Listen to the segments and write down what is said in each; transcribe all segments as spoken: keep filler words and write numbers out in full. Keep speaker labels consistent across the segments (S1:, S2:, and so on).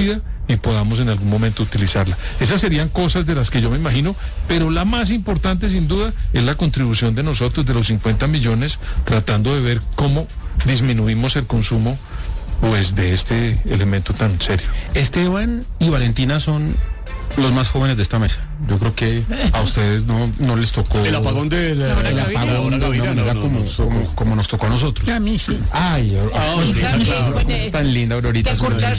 S1: rápida y podamos en algún momento utilizarla. Esas serían cosas de las que yo me imagino, pero la más importante sin duda es la contribución de nosotros, de los cincuenta millones, tratando de ver cómo disminuimos el consumo pues de este elemento tan serio.
S2: Esteban y Valentina son los más jóvenes de esta mesa. Yo creo que a ustedes no, no les tocó
S3: el apagón de la,
S2: el apagón de una manera como, como, como nos tocó a nosotros.
S4: A mí sí.
S2: Ay,
S4: ah, sí,
S2: tan linda, Aurorita.
S4: ¿Te acordás?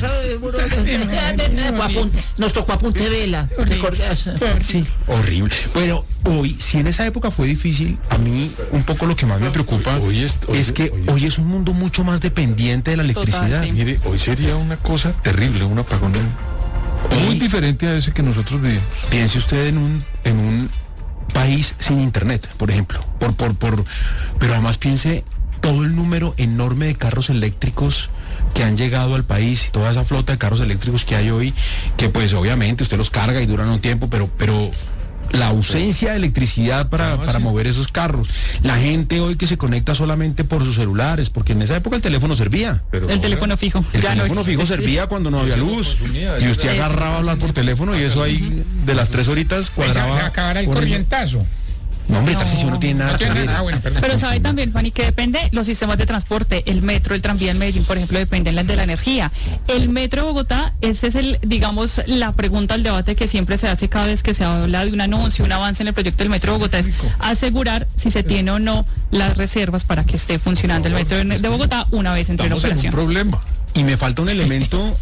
S4: Nos tocó a punta de vela. ¿Te acordás?
S2: Sí, horrible. Pero hoy, si en esa época fue difícil, a mí un poco lo que más me preocupa hoy es, hoy, es que hoy, hoy es un mundo mucho más dependiente de la electricidad.
S1: Total, sí. Mire, hoy sería una cosa terrible, un apagón muy diferente a ese que nosotros vivimos.
S2: Piense usted en un en un país sin internet, por ejemplo, por por por pero además piense todo el número enorme de carros eléctricos que han llegado al país y toda esa flota de carros eléctricos que hay hoy, que pues obviamente usted los carga y duran un tiempo, pero pero la ausencia de electricidad para, para mover esos carros. La gente hoy que se conecta solamente por sus celulares, porque en esa época el teléfono servía.
S5: Pero el ahora, teléfono fijo.
S2: El ya teléfono no fijo servía cuando no había luz. Y usted agarraba a hablar por teléfono y eso ahí de las tres horitas cuadraba.
S4: Se acabará el corrientazo.
S2: No, hombre, Tarcisio no tiene nada que ver.
S5: Ah, bueno, pero sabe también, Fanny, que depende los sistemas de transporte, el metro, el tranvía en Medellín, por ejemplo, dependen de la energía. El metro de Bogotá, ese es el, digamos, la pregunta, el debate que siempre se hace cada vez que se habla de un anuncio, un avance en el proyecto del metro de Bogotá, es asegurar si se tiene o no las reservas para que esté funcionando el metro de Bogotá una vez entre en operación.
S1: Un problema.
S2: Y me falta un elemento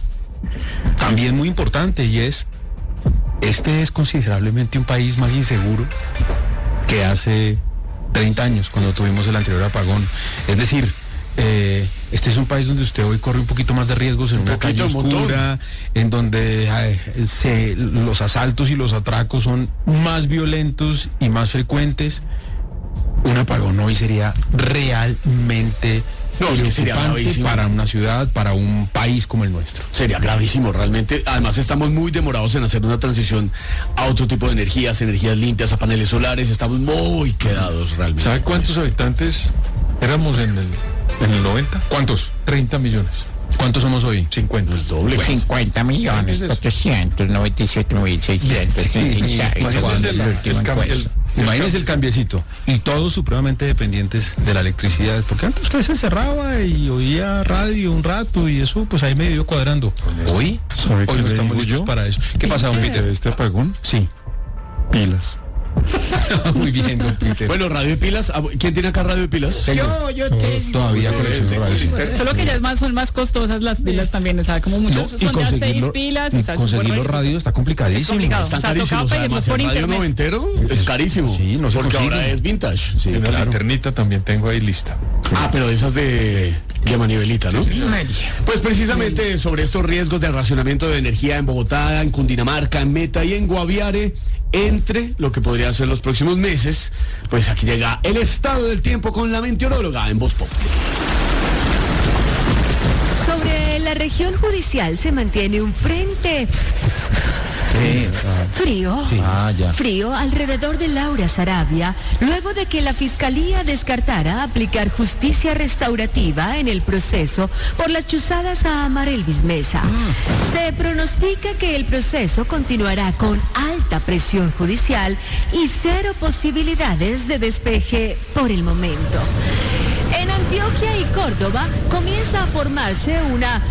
S2: también muy importante, y es, este es considerablemente un país más inseguro que hace treinta años, cuando tuvimos el anterior apagón. Es decir, eh, este es un país donde usted hoy corre un poquito más de riesgos, en un una calle oscura, en donde eh, se, los asaltos y los atracos son más violentos y más frecuentes. Un apagón hoy sería realmente
S3: No, es que sería gravísimo
S2: para una ciudad, para un país como el nuestro.
S3: Sería gravísimo, realmente. Además, estamos muy demorados en hacer una transición a otro tipo de energías, energías limpias, a paneles solares. Estamos muy quedados, realmente.
S1: ¿Sabe cuántos habitantes éramos en el, en el noventa?
S2: ¿Cuántos?
S1: treinta millones.
S2: ¿Cuántos somos hoy?
S1: cincuenta.
S3: El doble.
S4: Pues cincuenta millones, ochocientos noventa y siete mil seiscientos treinta y seis.
S2: Imagínense el cambiecito. Y todos supremamente dependientes de la electricidad. Porque antes usted se encerraba y oía radio un rato y eso pues ahí medio cuadrando. Hoy, hoy no estamos listos para eso. ¿Qué pasa, don Peter?
S1: ¿Este apagón?
S2: Sí.
S1: Pilas.
S2: Muy bien, don Peter.
S3: Bueno, radio de pilas. ¿Quién tiene acá radio de pilas?
S4: Yo, yo tengo.
S2: Todavía colecciono radio.
S5: Solo que ya es más, son más costosas las pilas también, o sea, como muchos
S2: no,
S5: son ya seis pilas. O sea,
S2: conseguir los radios está complicadísimo.
S5: Es complicado.
S3: Están
S5: o sea,
S3: carísimos.
S5: tocaba
S3: Además,
S5: por
S3: el radio
S5: internet.
S3: noventero es carísimo.
S2: Sí, no se
S3: porque
S2: consigue.
S3: ahora es vintage.
S2: Sí,
S1: Una
S2: claro.
S1: linternita también tengo ahí lista.
S3: Ah, pero de esas de, de manivelita, ¿no? Pues precisamente sobre estos riesgos de racionamiento de energía en Bogotá, en Cundinamarca, en Meta y en Guaviare, entre lo que podría ser los próximos meses, pues aquí llega el estado del tiempo con la meteoróloga en Voz Populi.
S6: Sobre la región judicial se mantiene un frente frío,
S2: Sí. Ah, ya.
S6: frío alrededor de Laura Sarabia, luego de que la Fiscalía descartara aplicar justicia restaurativa en el proceso por las chuzadas a Amarelvis Mesa. Mm. Se pronostica que el proceso continuará con alta presión judicial y cero posibilidades de despeje por el momento. En Antioquia y Córdoba comienza a formarse una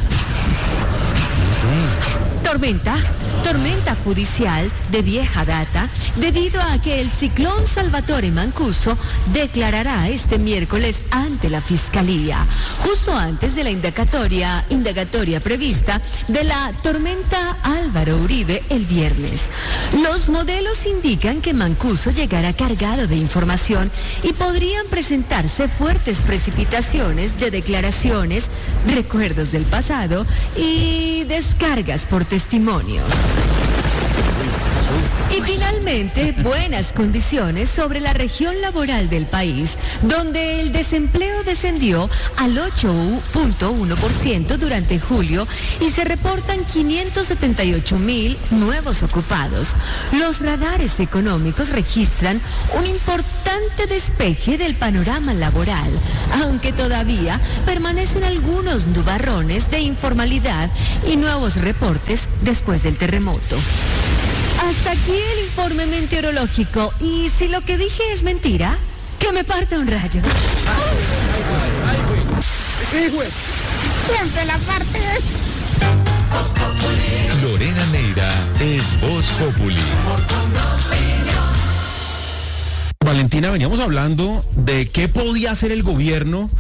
S6: tormenta, tormenta judicial de vieja data, debido a que el ciclón Salvatore Mancuso declarará este miércoles ante la Fiscalía, justo antes de la indagatoria, indagatoria prevista de la tormenta Álvaro Uribe el viernes. Los modelos indican que Mancuso llegará cargado de información y podrían presentarse fuertes precipitaciones de declaraciones, recuerdos del pasado y descargas por testimonios. Y finalmente, buenas condiciones sobre la región laboral del país, donde el desempleo descendió al ocho punto uno por ciento durante julio y se reportan quinientos setenta y ocho mil nuevos ocupados. Los radares económicos registran un importante despeje del panorama laboral, aunque todavía permanecen algunos nubarrones de informalidad y nuevos reportes después del terremoto. Hasta aquí el informe meteorológico. Y si lo que dije es mentira, que me parta un rayo.
S7: Siempre la parte.
S8: Lorena Neira es Voz Populi.
S2: Valentina, veníamos hablando de qué podía hacer el gobierno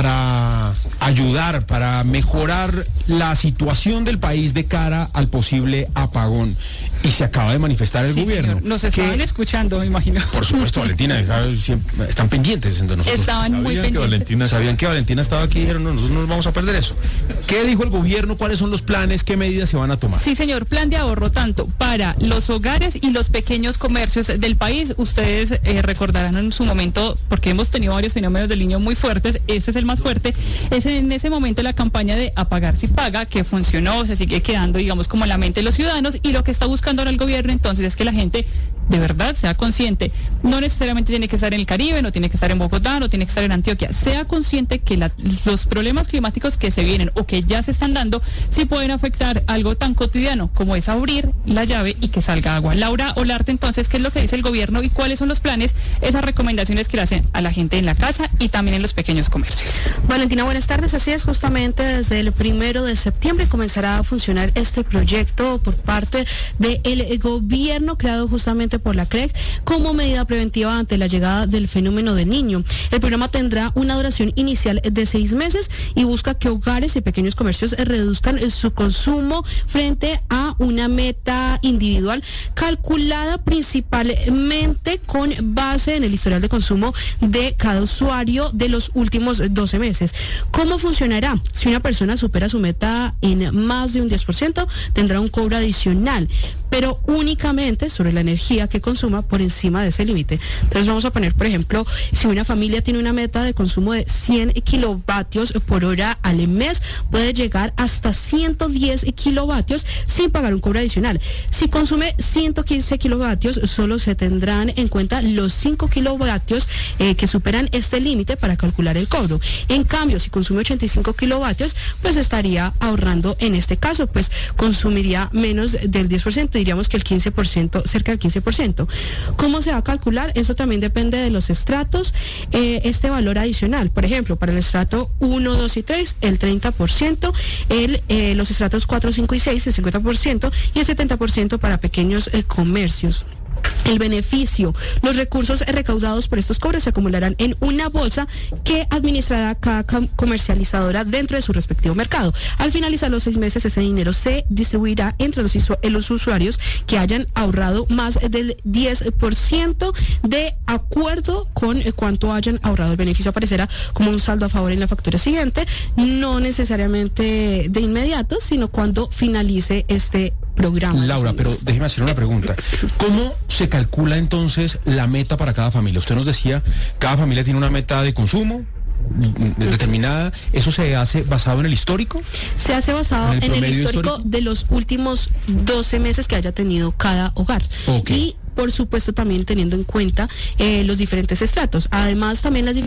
S2: para ayudar, para mejorar la situación del país de cara al posible apagón. Y se acaba de manifestar el
S5: sí,
S2: gobierno.
S5: Señor. Nos estaban
S2: que,
S5: escuchando, me imagino.
S2: Por supuesto, Valentina, siempre, están pendientes de nosotros.
S5: Estaban muy
S1: Sabían
S5: pendientes.
S1: que Valentina,
S2: Sabían que Valentina estaba aquí y dijeron, no, nosotros no nos vamos a perder eso. ¿Qué dijo el gobierno? ¿Cuáles son los planes? ¿Qué medidas se van a tomar?
S5: Sí, señor, plan de ahorro tanto para los hogares y los pequeños comercios del país. Ustedes eh, recordarán en su momento, porque hemos tenido varios fenómenos del niño muy fuertes, este es el más fuerte, es en ese momento la campaña de Apagar si paga, que funcionó, se sigue quedando, digamos, como en la mente de los ciudadanos, y lo que está buscando ahora el gobierno entonces es que la gente de verdad sea consciente. No necesariamente tiene que estar en el Caribe, no tiene que estar en Bogotá, no tiene que estar en Antioquia. Sea consciente que la, los problemas climáticos que se vienen o que ya se están dando sí pueden afectar algo tan cotidiano como es abrir la llave y que salga agua. Laura Olarte, entonces, ¿qué es lo que dice el gobierno y cuáles son los planes, esas recomendaciones que le hacen a la gente en la casa y también en los pequeños comercios?
S9: Valentina, buenas tardes. Así es, justamente desde el primero de septiembre comenzará a funcionar este proyecto por parte del gobierno creado justamente por la C R E C como medida preventiva ante la llegada del fenómeno del Niño. El programa tendrá una duración inicial de seis meses y busca que hogares y pequeños comercios reduzcan su consumo frente a una meta individual calculada principalmente con base en el historial de consumo de cada usuario de los últimos doce meses. ¿Cómo funcionará? Si una persona supera su meta en más de un diez por ciento, tendrá un cobro adicional, pero únicamente sobre la energía que consuma por encima de ese límite. Entonces vamos a poner, por ejemplo, si una familia tiene una meta de consumo de cien kilovatios por hora al mes, puede llegar hasta ciento diez kilovatios sin pagar un cobro adicional. Si consume ciento quince kilovatios, solo se tendrán en cuenta los cinco kilovatios eh, que superan este límite para calcular el cobro. En cambio, si consume ochenta y cinco kilovatios, pues estaría ahorrando en este caso, pues consumiría menos del diez por ciento, diríamos que el quince por ciento, cerca del quince por ciento. ¿Cómo se va a calcular? Eso también depende de los estratos, eh, este valor adicional. Por ejemplo, para el estrato uno, dos y tres, el treinta por ciento, el, eh, los estratos cuatro, cinco y seis, el cincuenta por ciento y el setenta por ciento para pequeños eh, comercios. El beneficio, los recursos recaudados por estos cobros se acumularán en una bolsa que administrará cada comercializadora dentro de su respectivo mercado. Al finalizar los seis meses, ese dinero se distribuirá entre los, los usuarios que hayan ahorrado más del diez por ciento de acuerdo con cuánto hayan ahorrado. El beneficio aparecerá como un saldo a favor en la factura siguiente, no necesariamente de inmediato, sino cuando finalice este programa.
S2: Laura, pero déjeme hacer una pregunta. ¿Cómo se calcula entonces la meta para cada familia? Usted nos decía, cada familia tiene una meta de consumo determinada. ¿Eso se hace basado en el histórico?
S9: Se hace basado en el, en el histórico, histórico de los últimos doce meses que haya tenido cada hogar.
S2: Okay.
S9: Y por supuesto también teniendo en cuenta eh, los diferentes estratos. Además también las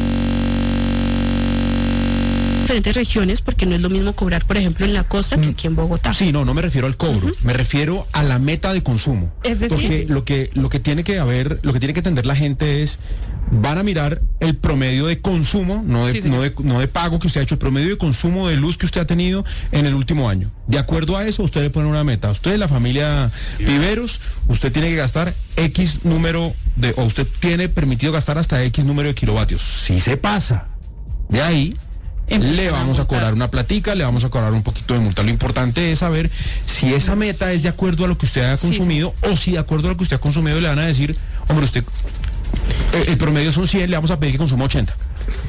S9: diferentes regiones, porque no es lo mismo cobrar, por ejemplo, en la costa que aquí en Bogotá.
S2: Sí, no, no me refiero al cobro, uh-huh. me refiero a la meta de consumo.
S5: Es decir,
S2: porque lo que lo que tiene que haber, lo que tiene que entender la gente es, van a mirar el promedio de consumo, no de, sí, no de, no de pago que usted ha hecho, el promedio de consumo de luz que usted ha tenido en el último año. De acuerdo a eso, usted le pone una meta. Usted, la familia Viveros, usted tiene que gastar X número de, o usted tiene permitido gastar hasta X número de kilovatios. Si se pasa de ahí, le vamos a cobrar una platica, le vamos a cobrar un poquito de multa. Lo importante es saber si esa meta es de acuerdo a lo que usted ha consumido, sí, sí. o si de acuerdo a lo que usted ha consumido le van a decir, hombre, usted, el, el promedio son cien, le vamos a pedir que consuma ochenta.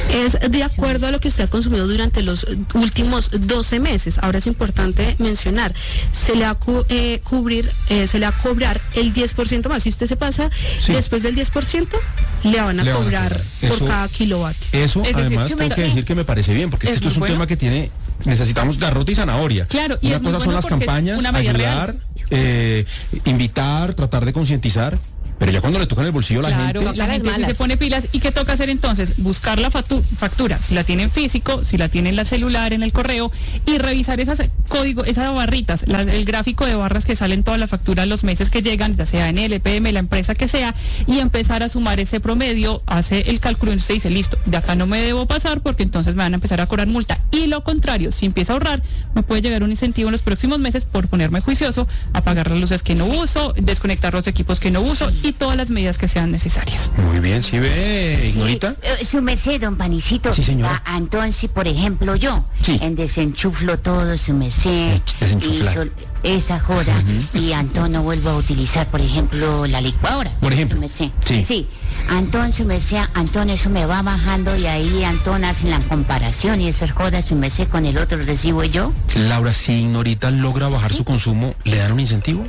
S9: Es de acuerdo a lo que usted ha consumido durante los últimos doce meses. Ahora es importante mencionar, se le va a cu- eh, cubrir, eh, se le va a cobrar el diez por ciento más. Si usted se pasa sí. después del diez por ciento, le van a le cobrar van a por
S2: eso,
S9: cada kilovatio.
S2: Eso es además tengo que decir que me parece bien, porque es esto es un bueno. tema que tiene, necesitamos garrote y zanahoria.
S5: Claro, y
S2: una
S5: es
S2: cosa
S5: muy
S2: son
S5: bueno
S2: las campañas, ayudar, eh, invitar, tratar de concientizar. Pero ya cuando le tocan el bolsillo a la
S5: claro,
S2: gente...
S5: la gente sí se pone pilas. ¿Y qué toca hacer entonces? Buscar la factu- factura, si la tiene en físico, si la tiene en la celular, en el correo, y revisar esas códigos, esas barritas, la, el gráfico de barras que salen toda la factura los meses que llegan, ya sea en L P M, la empresa que sea, y empezar a sumar ese promedio, hace el cálculo y usted dice, listo, de acá no me debo pasar porque entonces me van a empezar a cobrar multa. Y lo contrario, si empiezo a ahorrar, me puede llegar un incentivo en los próximos meses por ponerme juicioso, apagar las luces que no uso, desconectar los equipos que no uso, y todas las medidas que sean necesarias.
S2: Muy bien, ¿sí ve, Ignorita?
S7: Sí, uh, su merced, don Panicito.
S2: Sí, señora.
S7: Ah, entonces, por ejemplo, yo,
S2: sí.
S7: en desenchuflo todo, su merced, y sol, esa joda, uh-huh. y Antonio vuelvo a utilizar, por ejemplo, la licuadora.
S2: Por ejemplo.
S7: Sí.
S2: Sí.
S7: Entonces, me decía, Antonio, eso me va bajando y ahí Antonio hacen la comparación y esas jodas, su merced, con el otro recibo yo.
S2: Laura, si Ignorita logra bajar ¿Sí? su consumo, ¿le dan un incentivo?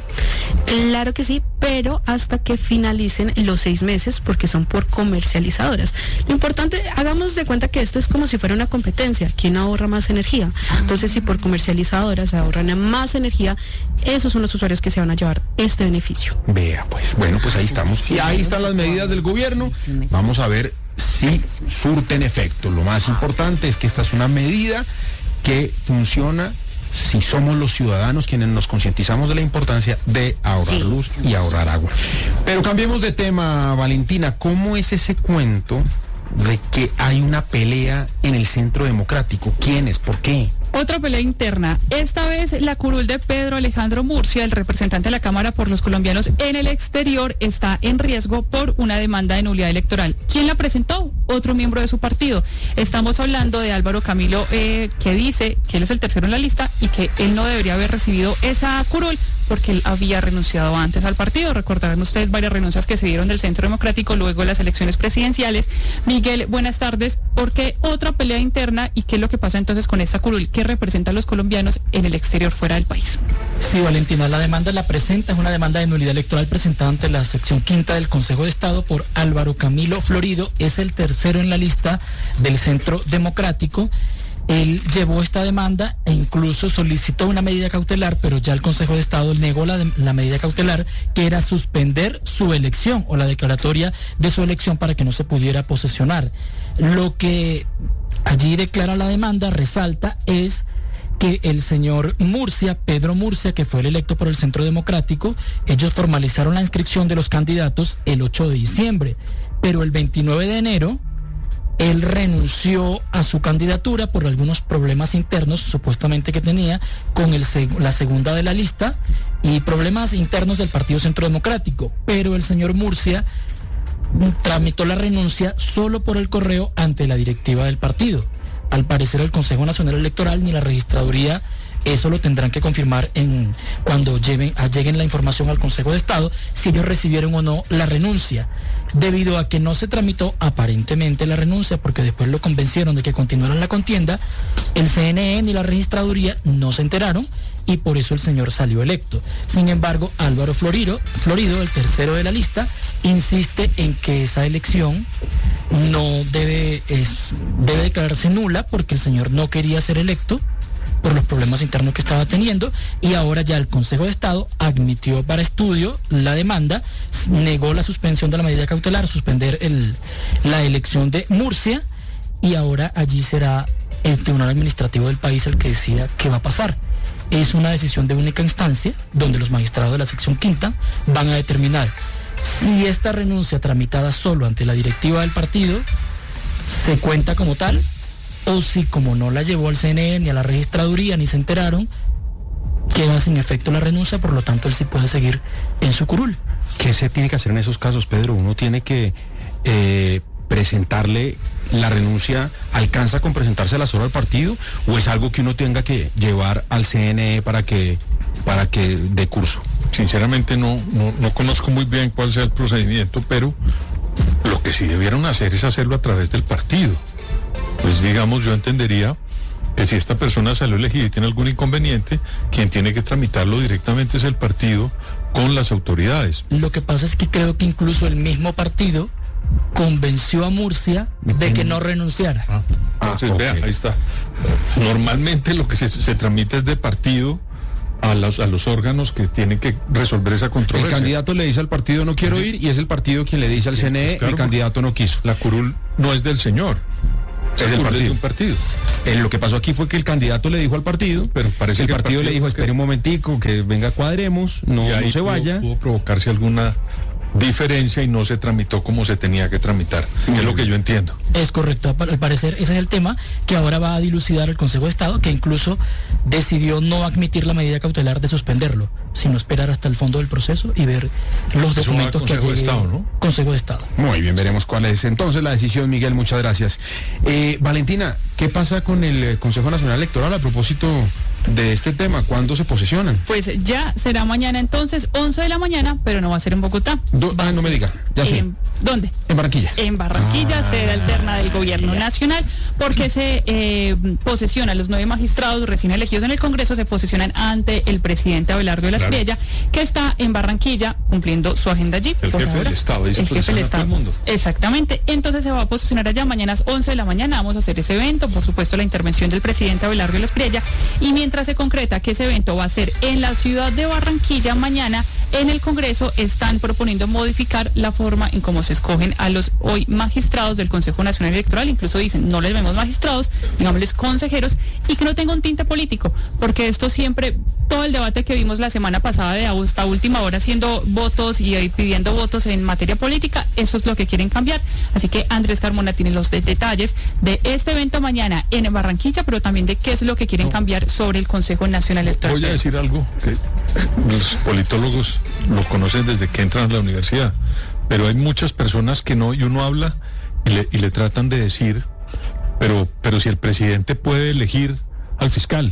S9: Claro que sí, pero hasta que finalicen los seis meses, porque son por comercializadoras. Lo importante, hagamos de cuenta que esto es como si fuera una competencia. ¿Quién ahorra más energía? Entonces, si por comercializadoras ahorran más energía, esos son los usuarios que se van a llevar este beneficio.
S2: Vea, pues, bueno, pues ahí estamos. Y ahí están las medidas del gobierno. Vamos a ver si surten efecto. Lo más importante es que esta es una medida que funciona si somos los ciudadanos quienes nos concientizamos de la importancia de ahorrar sí. luz y ahorrar agua. Pero cambiemos de tema, Valentina. ¿Cómo es ese cuento de que hay una pelea en el Centro Democrático? ¿Quiénes? ¿Por qué?
S5: Otra pelea interna. Esta vez la curul de Pedro Alejandro Murcia, el representante de la Cámara por los colombianos en el exterior, está en riesgo por una demanda de nulidad electoral. ¿Quién la presentó? Otro miembro de su partido. Estamos hablando de Álvaro Camilo, eh, que dice que él es el tercero en la lista y que él no debería haber recibido esa curul porque él había renunciado antes al partido. Recordarán ustedes varias renuncias que se dieron del Centro Democrático luego de las elecciones presidenciales. Miguel, buenas tardes. ¿Por qué otra pelea interna y qué es lo que pasa entonces con esta curul que representa a los colombianos en el exterior, fuera del país?
S10: Sí, Valentina, la demanda la presenta, es una demanda de nulidad electoral presentada ante la sección quinta del Consejo de Estado por Álvaro Camilo Florido. Es el tercero en la lista del Centro Democrático. Él llevó esta demanda e incluso solicitó una medida cautelar, pero ya el Consejo de Estado negó la, de, la medida cautelar, que era suspender su elección o la declaratoria de su elección para que no se pudiera posesionar. Lo que allí declara la demanda, resalta, es que el señor Murcia, Pedro Murcia, que fue el electo por el Centro Democrático, ellos formalizaron la inscripción de los candidatos el ocho de diciembre, pero el veintinueve de enero él renunció a su candidatura por algunos problemas internos supuestamente que tenía con el seg- la segunda de la lista y problemas internos del Partido Centro Democrático, pero el señor Murcia tramitó la renuncia solo por el correo ante la directiva del partido. Al parecer el Consejo Nacional Electoral ni la registraduría eso lo tendrán que confirmar en cuando lleven, lleguen la información al Consejo de Estado, si ellos recibieron o no la renuncia, debido a que no se tramitó aparentemente la renuncia, porque después lo convencieron de que continuaran la contienda. El C N E ni la registraduría no se enteraron y por eso el señor salió electo. Sin embargo, Álvaro Florido, Florido, el tercero de la lista, insiste en que esa elección no debe, es, debe declararse nula porque el señor no quería ser electo por los problemas internos que estaba teniendo, y ahora ya el Consejo de Estado admitió para estudio la demanda, negó la suspensión de la medida cautelar, suspender el, la elección de Murcia, y ahora allí será el Tribunal Administrativo del país el que decida qué va a pasar. Es una decisión de única instancia, donde los magistrados de la sección quinta van a determinar si esta renuncia tramitada solo ante la directiva del partido se cuenta como tal, o si como no la llevó al C N E ni a la registraduría ni se enteraron, queda sin efecto la renuncia, por lo tanto él sí puede seguir en su curul.
S2: ¿Qué se tiene que hacer en esos casos, Pedro? Uno tiene que eh, presentarle la renuncia, ¿alcanza con presentársela solo al partido o es algo que uno tenga que llevar al C N E para que para que dé curso?
S1: Sinceramente no, no, no conozco muy bien cuál sea el procedimiento, pero lo que sí debieron hacer es hacerlo a través del partido. pues digamos, yo entendería que si esta persona salió elegida y tiene algún inconveniente, quien tiene que tramitarlo directamente es el partido con las autoridades.
S10: Lo que pasa es que creo que incluso el mismo partido convenció a Murcia de que no renunciara.
S1: Ah, entonces, ah, okay. Vea, ahí está. Normalmente lo que se, se tramita es de partido a los, a los órganos que tienen que resolver esa controversia.
S2: El candidato le dice al partido no quiero ir y es el partido quien le dice al sí, C N E pues claro, el candidato no quiso.
S1: La curul no es del señor. Es del partido. De un partido.
S2: Eh, lo que pasó aquí fue que el candidato le dijo al partido, pero parece el que partido, el partido le dijo espere que... un momentico, que venga cuadremos, no, no se
S1: pudo,
S2: vaya.
S1: Pudo provocarse alguna diferencia y no se tramitó como se tenía que tramitar, es lo que yo entiendo.
S10: Es correcto, al parecer ese es el tema que ahora va a dilucidar el Consejo de Estado, que incluso decidió no admitir la medida cautelar de suspenderlo, sino esperar hasta el fondo del proceso y ver los Eso documentos que
S1: Consejo de Estado, ¿no?
S10: Consejo de Estado.
S2: Muy bien, veremos cuál es entonces la decisión, Miguel, muchas gracias. Eh, Valentina, ¿qué pasa con el Consejo Nacional Electoral a propósito de este tema? ¿Cuándo se posesionan?
S5: Pues ya será mañana entonces, once de la mañana, pero no va a ser en Bogotá.
S2: Do, ah, no me diga, ya sé.
S5: En, ¿Dónde?
S2: En Barranquilla.
S5: En Barranquilla,
S2: ah,
S5: sede alterna del gobierno nacional, porque se eh, posesionan los nueve magistrados recién elegidos en el Congreso, se posesionan ante el presidente Abelardo de la
S1: claro.
S5: Espriella, que está en Barranquilla cumpliendo su agenda allí.
S1: El jefe
S5: ahora.
S1: del Estado, dice
S5: el jefe del Estado.
S1: Todo el mundo.
S5: Exactamente, entonces se va a posicionar allá mañana a las once de la mañana, vamos a hacer ese evento, por supuesto la intervención del presidente Abelardo de la Espriella, y mientras se concreta que ese evento va a ser en la ciudad de Barranquilla mañana, en el Congreso están proponiendo modificar la forma en cómo se escogen a los hoy magistrados del Consejo Nacional Electoral, incluso dicen no les vemos magistrados, digámosles consejeros, y que no tenga un tinte político, porque esto siempre, todo el debate que vimos la semana pasada de hasta última hora haciendo votos y, y pidiendo votos en materia política, eso es lo que quieren cambiar. Así que Andrés Carmona tiene los de detalles de este evento mañana en Barranquilla, pero también de qué es lo que quieren no. cambiar sobre el Consejo Nacional Electoral.
S1: Voy a decir algo que los politólogos lo conocen desde que entran a la universidad, pero hay muchas personas que no, y uno habla y le, y le tratan de decir, pero, pero si el presidente puede elegir al fiscal.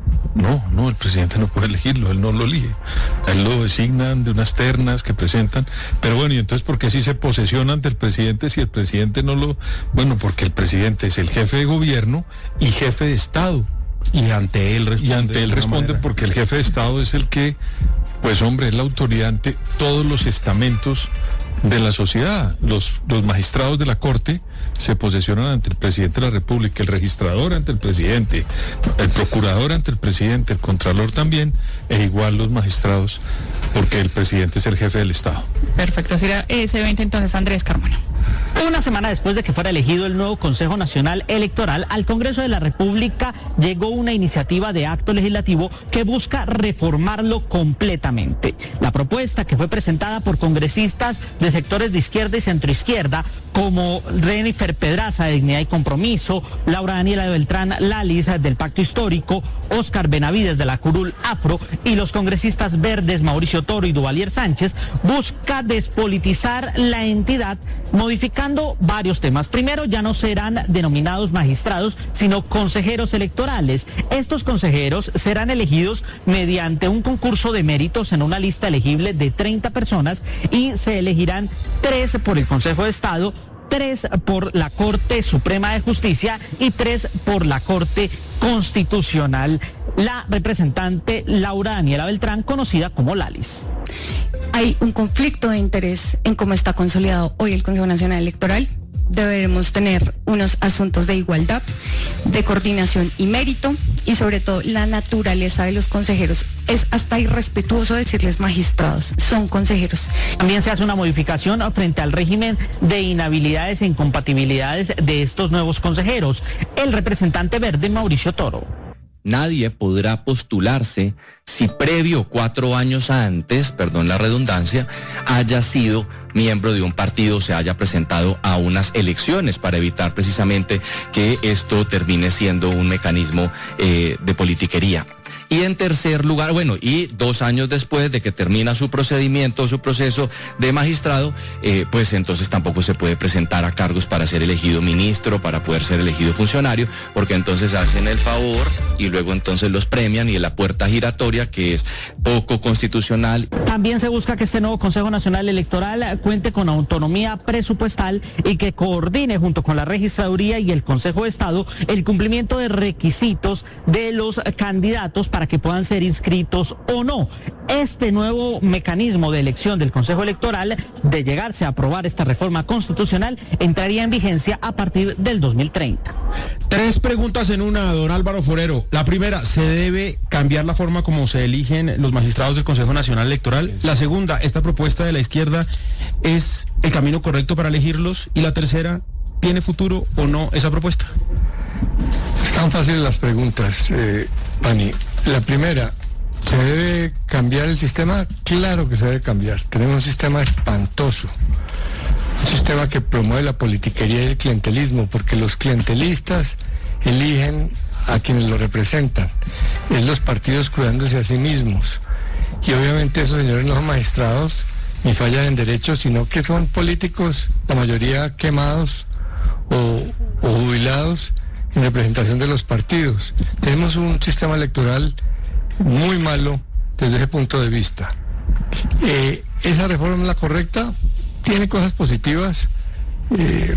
S1: No, no, el presidente no puede elegirlo, él no lo elige, él lo designan de unas ternas que presentan, pero bueno, y entonces ¿por qué si se posesiona ante el presidente si el presidente no lo... Bueno, porque el presidente es el jefe de gobierno y jefe de Estado.
S2: Y ante él responde.
S1: Y ante él responde porque el jefe de Estado es el que, pues hombre, es la autoridad ante todos los estamentos de la sociedad. Los, los magistrados de la Corte se posesionan ante el presidente de la República, el registrador ante el presidente, el procurador ante el presidente, el contralor también, e igual los magistrados, porque el presidente es el jefe del Estado.
S5: Perfecto, así era ese evento entonces, Andrés Carmona.
S11: Una semana después de que fuera elegido el nuevo Consejo Nacional Electoral, al Congreso de la República llegó una iniciativa de acto legislativo que busca reformarlo completamente. La propuesta, que fue presentada por congresistas de sectores de izquierda y centroizquierda, como Renifer Pedraza de Dignidad y Compromiso, Laura Daniela Beltrán Lalis del Pacto Histórico, Óscar Benavides de la Curul Afro y los congresistas verdes Mauricio Toro y Duvalier Sánchez, busca despolitizar la entidad, modificando varios temas. Primero, ya no serán denominados magistrados, sino consejeros electorales. Estos consejeros serán elegidos mediante un concurso de méritos en una lista elegible de treinta personas y se elegirán tres por el Consejo de Estado, tres por la Corte Suprema de Justicia y tres por la Corte Constitucional. La representante Laura Daniela Beltrán, conocida como Lalis.
S12: Hay un conflicto de interés en cómo está consolidado hoy el Consejo Nacional Electoral. Deberemos tener unos asuntos de igualdad, de coordinación y mérito, y sobre todo la naturaleza de los consejeros. Es hasta irrespetuoso decirles magistrados, son consejeros.
S11: También se hace una modificación frente al régimen de inhabilidades e incompatibilidades de estos nuevos consejeros. El representante verde, Mauricio Toro.
S13: Nadie podrá postularse si previo cuatro años antes, perdón la redundancia, haya sido miembro de un partido, se haya presentado a unas elecciones, para evitar precisamente que esto termine siendo un mecanismo eh, de politiquería. Y en tercer lugar, bueno, y dos años después de que termina su procedimiento, su proceso de magistrado, eh, pues entonces tampoco se puede presentar a cargos para ser elegido ministro, para poder ser elegido funcionario, porque entonces hacen el favor y luego entonces los premian y la puerta giratoria, que es poco constitucional.
S11: También se busca que este nuevo Consejo Nacional Electoral cuente con autonomía presupuestal y que coordine junto con la Registraduría y el Consejo de Estado el cumplimiento de requisitos de los candidatos para que puedan ser inscritos o no. Este nuevo mecanismo de elección del Consejo Electoral, de llegarse a aprobar esta reforma constitucional, entraría en vigencia a partir del dos mil treinta.
S2: Tres preguntas en una, don Álvaro Forero. La primera, ¿se debe cambiar la forma como se eligen los magistrados del Consejo Nacional Electoral? La segunda, ¿esta propuesta de la izquierda es el camino correcto para elegirlos? Y la tercera, ¿tiene futuro o no esa propuesta?
S14: Están fáciles las preguntas, eh, Pani. La primera, ¿se debe cambiar el sistema? Claro que se debe cambiar. Tenemos un sistema espantoso. Un sistema que promueve la politiquería y el clientelismo, porque los clientelistas eligen a quienes lo representan. Es los partidos cuidándose a sí mismos. Y obviamente esos señores no son magistrados ni fallan en derecho, sino que son políticos, la mayoría quemados o, o jubilados en representación de los partidos. Tenemos un sistema electoral muy malo desde ese punto de vista. Eh, ¿Esa reforma es la correcta? Tiene cosas positivas. Eh,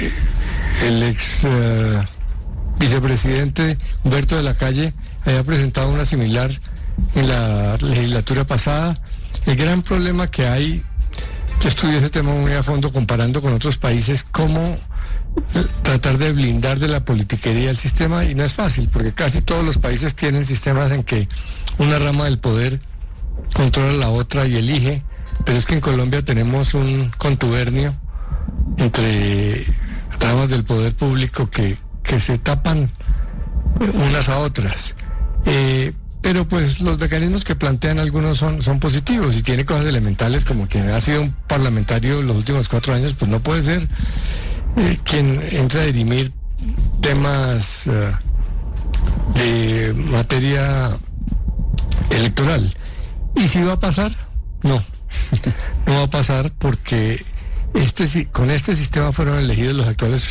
S14: el ex uh, vicepresidente Humberto de la Calle había presentado una similar en la legislatura pasada. El gran problema que hay, yo estudié ese tema muy a fondo comparando con otros países, cómo tratar de blindar de la politiquería el sistema, y no es fácil, porque casi todos los países tienen sistemas en que una rama del poder controla la otra y elige, pero es que en Colombia tenemos un contubernio entre ramas del poder público que, que se tapan unas a otras. Eh, pero pues los mecanismos que plantean algunos son, son positivos y tiene cosas elementales, como quien ha sido un parlamentario los últimos cuatro años, pues no puede ser eh, quien entra a dirimir temas uh, de materia electoral. ¿Y si va a pasar? No, no va a pasar, porque este, con este sistema fueron elegidos los actuales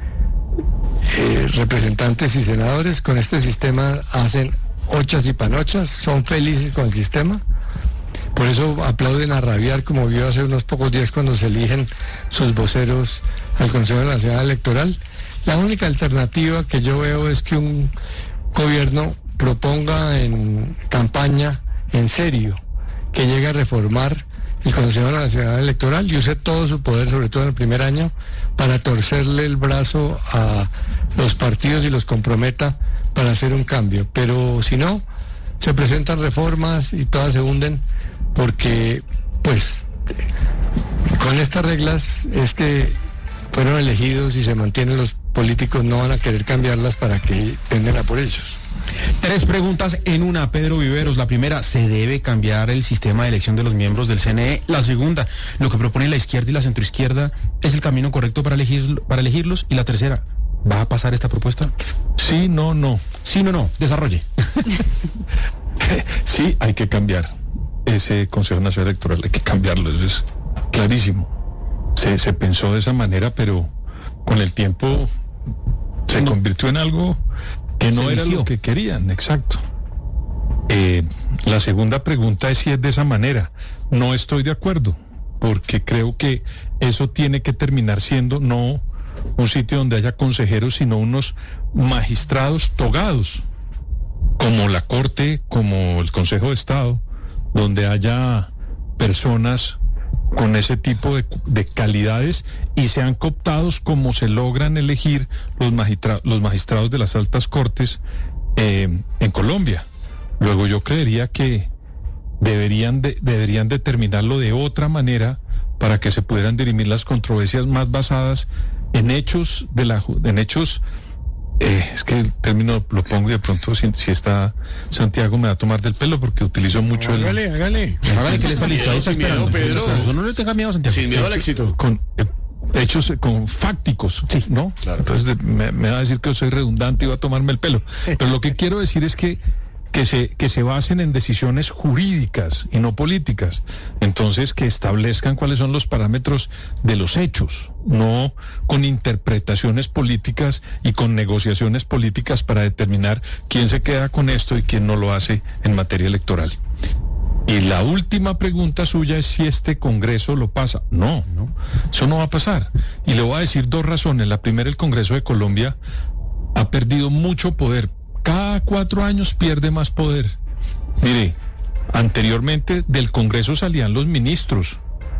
S14: eh, representantes y senadores. Con este sistema hacen ochas y panochas, son felices con el sistema. Por eso aplauden a rabiar, como vio hace unos pocos días cuando se eligen sus voceros al Consejo Nacional Electoral. La única alternativa que yo veo es que un gobierno proponga en campaña, en serio, que llegue a reformar el Consejo Nacional Electoral y use todo su poder, sobre todo en el primer año, para torcerle el brazo a los partidos y los comprometa para hacer un cambio. Pero si no, se presentan reformas y todas se hunden, porque pues con estas reglas es que fueron elegidos y se mantienen, los políticos no van a querer cambiarlas para que tengan a por ellos.
S2: Tres preguntas en una, Pedro Viveros. La primera, ¿se debe cambiar el sistema de elección de los miembros del C N E? La segunda, ¿lo que propone la izquierda y la centroizquierda es el camino correcto para, elegir, para elegirlos? Y la tercera, ¿va a pasar esta propuesta?
S1: Sí, no, no.
S2: Sí, no, no. Desarrolle.
S1: Sí, hay que cambiar ese Consejo Nacional Electoral, hay que cambiarlo, eso es clarísimo. Se, se pensó de esa manera, pero con el tiempo se no. convirtió en algo que no era lo que querían, exacto. Eh, la segunda pregunta es si es de esa manera. No estoy de acuerdo, porque creo que eso tiene que terminar siendo no un sitio donde haya consejeros, sino unos magistrados togados, como la Corte, como el Consejo de Estado, donde haya personas con ese tipo de, de calidades y sean cooptados como se logran elegir los, magistra, los magistrados de las altas cortes eh, en Colombia. Luego yo creería que deberían, de, deberían determinarlo de otra manera para que se pudieran dirimir las controversias más basadas en hechos de la en hechos eh, es que el término lo pongo y de pronto si, si está Santiago me va a tomar del pelo porque utilizo mucho
S3: no,
S1: el...
S3: Hágale, hágale.
S2: Hágale que les va listo. Ahí está esperando. Pedro. Eso no le tenga miedo, Santiago.
S3: Sin miedo al éxito.
S1: Con eh, hechos, con fácticos, sí, ¿no? Claro. Entonces me, me va a decir que yo soy redundante y va a tomarme el pelo. Pero lo que quiero decir es que que se, que se basen en decisiones jurídicas y no políticas. Entonces, que establezcan cuáles son los parámetros de los hechos, no con interpretaciones políticas y con negociaciones políticas para determinar quién se queda con esto y quién no lo hace en materia electoral. Y la última pregunta suya es si este Congreso lo pasa. No, no, eso no va a pasar. Y le voy a decir dos razones. La primera, el Congreso de Colombia ha perdido mucho poder. Cada cuatro años pierde más poder. Mire, anteriormente del Congreso salían los ministros.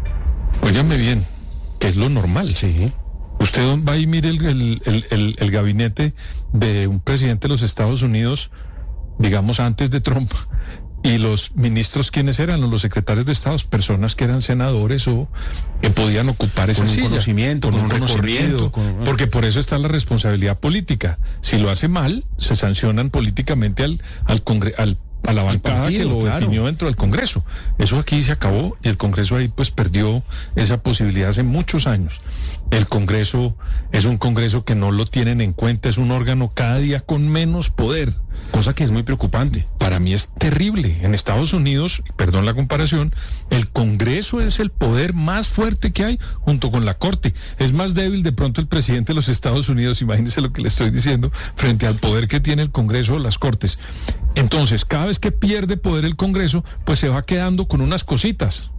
S1: Óigame bien, que es lo normal. Sí. Usted va y mire el, el, el, el, el gabinete de un presidente de los Estados Unidos, digamos antes de Trump, y los ministros, ¿quiénes eran? Los secretarios de Estado, personas que eran senadores o que podían ocupar esa
S2: con
S1: silla.
S2: Un conocimiento,
S1: con,
S2: con un,
S1: un recorrido, con, porque por eso está la responsabilidad política. Si lo hace mal, se sancionan políticamente al, al, congre, al a la bancada partido, que lo claro. definió dentro del Congreso. Eso aquí se acabó y el Congreso ahí pues perdió esa posibilidad hace muchos años. El Congreso es un Congreso que no lo tienen en cuenta, es un órgano cada día con menos poder.
S2: Cosa que es muy preocupante.
S1: Para mí es terrible. En Estados Unidos, perdón la comparación, el Congreso es el poder más fuerte que hay junto con la Corte. Es más débil de pronto el presidente de los Estados Unidos, imagínense lo que le estoy diciendo, frente al poder que tiene el Congreso o las Cortes. Entonces, cada vez que pierde poder el Congreso, pues se va quedando con unas cositas.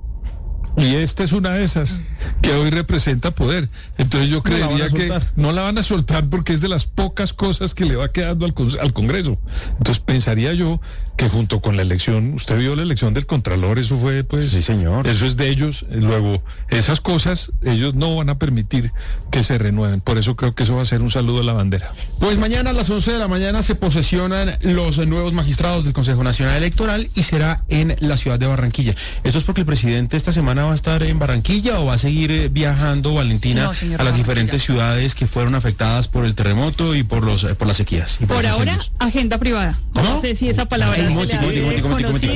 S1: Y esta es una de esas que hoy representa poder. Entonces yo creería no que no la van a soltar porque es de las pocas cosas que le va quedando al, al Congreso. Entonces pensaría yo que junto con la elección, usted vio la elección del Contralor, eso fue pues...
S2: Sí, señor.
S1: Eso es de ellos. Luego, esas cosas, ellos no van a permitir que se renueven. Por eso creo que eso va a ser un saludo a la bandera.
S2: Pues mañana a las once de la mañana se posesionan los nuevos magistrados del Consejo Nacional Electoral y será en la ciudad de Barranquilla. Esto es porque el presidente esta semana va a estar en Barranquilla o va a seguir eh, viajando, Valentina, no, señor, a las diferentes ciudades que fueron afectadas por el terremoto y por los eh, por las sequías.
S5: Por, por ahora, agenda privada. ¿Cómo? No sé si esa palabra
S2: Ay, se le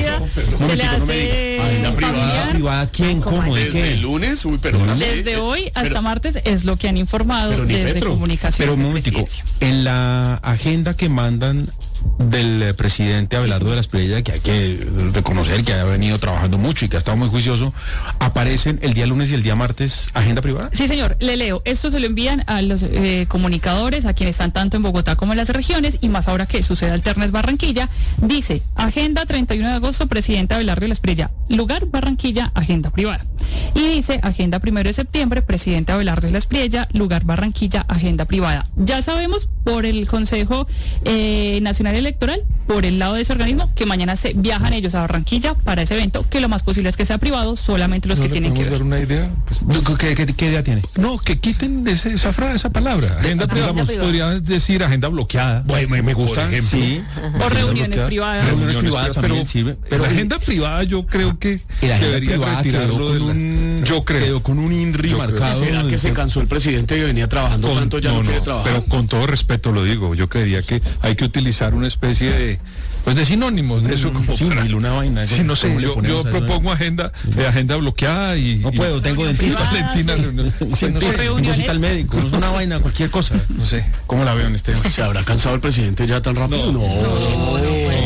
S2: hace agenda privada. ¿Privada quién? ¿Cómo? ¿De qué?
S3: ¿Desde el lunes? Uy, perdóname.
S5: Desde hoy hasta pero, martes es lo que han informado desde Petro. Comunicación.
S2: Pero un momentico, en la agenda que mandan del presidente Abelardo sí, sí. de la Espriella, que hay que reconocer que ha venido trabajando mucho y que ha estado muy juicioso, ¿aparecen el día lunes y el día martes agenda privada?
S5: Sí, señor, le leo. Esto se lo envían a los eh, comunicadores, a quienes están tanto en Bogotá como en las regiones, y más ahora que sucede alternas Barranquilla. Dice, agenda treinta y uno de agosto, presidente Abelardo de la Espriella, lugar Barranquilla, agenda privada. Y dice, agenda primero de septiembre, presidente Abelardo de la Espriella, lugar Barranquilla, agenda privada. Ya sabemos por el Consejo eh, Nacional Electoral, por el lado de ese organismo, que mañana se viajan ellos a Barranquilla para ese evento, que lo más posible es que sea privado, solamente los
S1: ¿No
S5: que tienen que ver.
S1: dar una idea? Pues,
S2: ¿Qué, qué, ¿Qué idea tiene?
S1: No, que quiten ese, esa frase, esa palabra. Agenda
S5: Ajá,
S1: privada,
S5: agenda
S1: podría decir agenda bloqueada.
S2: Bueno, me, me gusta.
S1: Por ejemplo.
S2: Sí.
S5: O reuniones privadas.
S2: Reuniones privadas también
S1: pero,
S2: sirve.
S1: Pero la agenda privada yo creo que debería retirarlo de un, yo creo.
S2: Quedó con un INRI marcado.
S3: ¿Será que se cansó el presidente y venía trabajando
S1: con,
S3: tanto ya no, no quiere trabajar?
S1: Pero con todo respeto lo digo, yo creería que hay que utilizar una especie de pues de sinónimos de eso como
S2: sí, para, una vaina.
S1: Sí, no sé, yo, yo propongo agenda sí. eh, agenda bloqueada y
S2: no puedo,
S1: y,
S2: tengo dentista,
S1: Valentina,
S2: sí, no sé, reuniones al médico, no es una vaina, cualquier cosa.
S1: No sé, ¿cómo la veo en este?
S3: ¿Se habrá cansado el presidente ya tan rápido?
S5: No. no, no,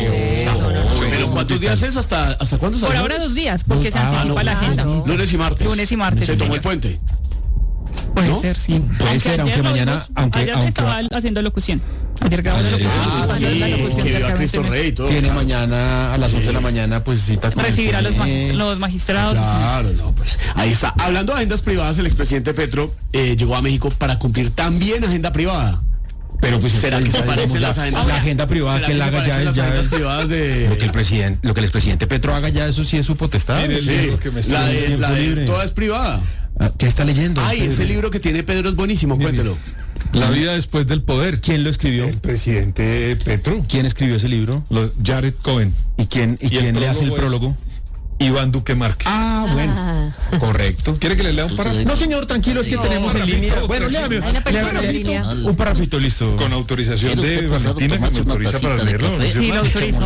S5: no
S3: ¿Pero cuántos días es? ¿Hasta hasta cuándo?
S5: Por ahora dos días, porque se anticipa ah, no, la agenda.
S3: No. Lunes y martes.
S5: Lunes y martes.
S3: ¿Se tomó el puente?
S5: Puede
S3: ¿No?
S5: ser, sí.
S2: Puede
S5: aunque
S2: ser, aunque mañana...
S5: Vimos,
S2: aunque,
S5: ayer
S2: aunque
S5: estaba
S2: va...
S5: haciendo locución. Ayer grabó la locución.
S3: Ah, sí, la locución que a Cristo Rey y todo.
S2: Tiene claro. mañana a las sí. once de la mañana, pues cita con
S5: recibir a los, magist los magistrados.
S3: Claro, sí. no, pues ahí está. Hablando de agendas privadas, el expresidente Petro eh, llegó a México para cumplir también agenda privada.
S2: Pero pues
S3: será que se parecen las agendas.
S2: La agenda privada que él haga ya es ya
S3: privadas de
S2: lo que el presidente, lo que el expresidente Petro haga ya, eso sí es su potestad.
S3: Sí, sí. La de, la de toda es privada.
S2: ¿Qué está leyendo?
S3: Ay, Pedro? Ese libro que tiene Pedro es buenísimo, mire, cuéntelo.
S1: La vida después del poder.
S2: ¿Quién lo escribió?
S1: El presidente Petro.
S2: ¿Quién escribió ese libro?
S1: Lo, Jared Cohen.
S2: ¿Y quién, y, y quién le hace el prólogo?
S1: Iván Duque Márquez.
S2: Ah, bueno. Ah. Correcto.
S1: ¿Quiere que le lea un párrafo?
S2: No, señor, tranquilo, es que no, tenemos en línea. Bueno, léame. Un párrafito, listo.
S1: Con autorización de Valentina, que me autoriza para leerlo.
S5: Sí, lo autorizo.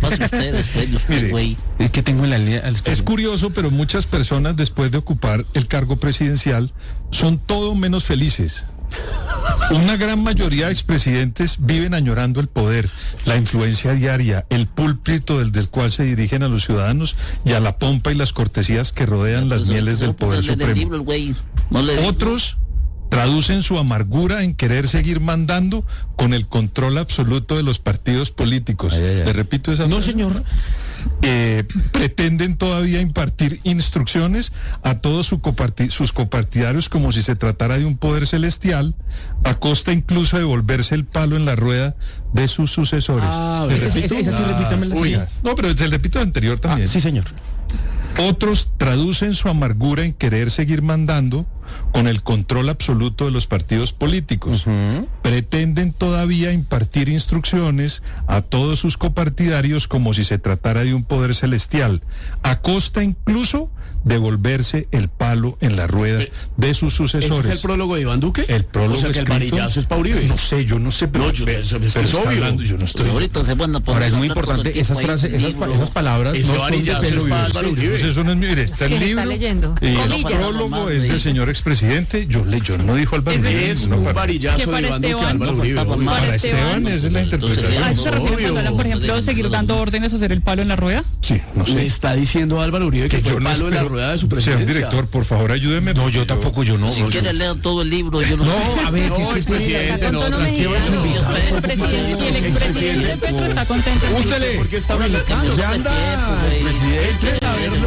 S2: Es que tengo en la línea.
S1: Es curioso, pero muchas personas después de ocupar el cargo presidencial son todo menos felices. Una gran mayoría de expresidentes viven añorando el poder, la influencia diaria, el púlpito del, del cual se dirigen a los ciudadanos y a la pompa y las cortesías que rodean las mieles del poder supremo. Otros traducen su amargura en querer seguir mandando con el control absoluto de los partidos políticos. Ay, ay, ay. ¿Le repito esa frase?
S2: No, señor.
S1: Eh, pretenden todavía impartir instrucciones a todos su coparti- sus copartidarios como si se tratara de un poder celestial, a costa incluso de volverse el palo en la rueda de sus sucesores.
S2: Ah, esa sí, esa sí, repítamela.
S1: Uy, no, pero se repito el anterior también.
S2: Ah, sí, señor.
S1: Otros traducen su amargura en querer seguir mandando con el control absoluto de los partidos políticos. Uh-huh. Pretenden todavía impartir instrucciones a todos sus copartidarios como si se tratara de un poder celestial, a costa incluso de volverse el palo en la rueda de sus sucesores.
S3: ¿Ese es el prólogo de Iván Duque?
S1: El prólogo.
S3: O sea, que el varillazo es pa' Uribe.
S1: No sé, yo no sé, pero,
S3: no, yo,
S1: pero,
S3: eso,
S1: pero
S3: es, que es obvio.
S1: Hablando, yo no estoy. Pero
S2: ahorita se van a poner. Ahora es muy importante esas frases, esas, esas palabras.
S3: Ese no varillazo son de es para Álvaro Uribe.
S1: Entonces, eso no es mi, mire, está el libro.
S6: Está leyendo.
S1: Y el prólogo es del señor expresidente. Yo le, yo no dijo Álvaro Uribe.
S3: Es un varillazo de Iván Duque a Álvaro Uribe.
S1: Para Esteban, esa es la interpretación.
S5: ¿A eso se refiere cuando hablan, por ejemplo, seguir dando órdenes o ser el palo en la rueda?
S1: Sí, no sé.
S3: Le está diciendo Álvaro Uribe que fue el palo en la rueda de su presidencia.
S1: Señor director, por favor, ayúdeme.
S2: No, yo tampoco, yo no.
S15: Si quiere leer todo el libro, yo no,
S2: no
S15: sé.
S2: A ver,
S3: no, expresidente, no,
S5: no, el presidente y el expresidente Petro está contento.
S3: Ústele, ¿por qué está brincando?
S2: Se anda, presidente, a verlo.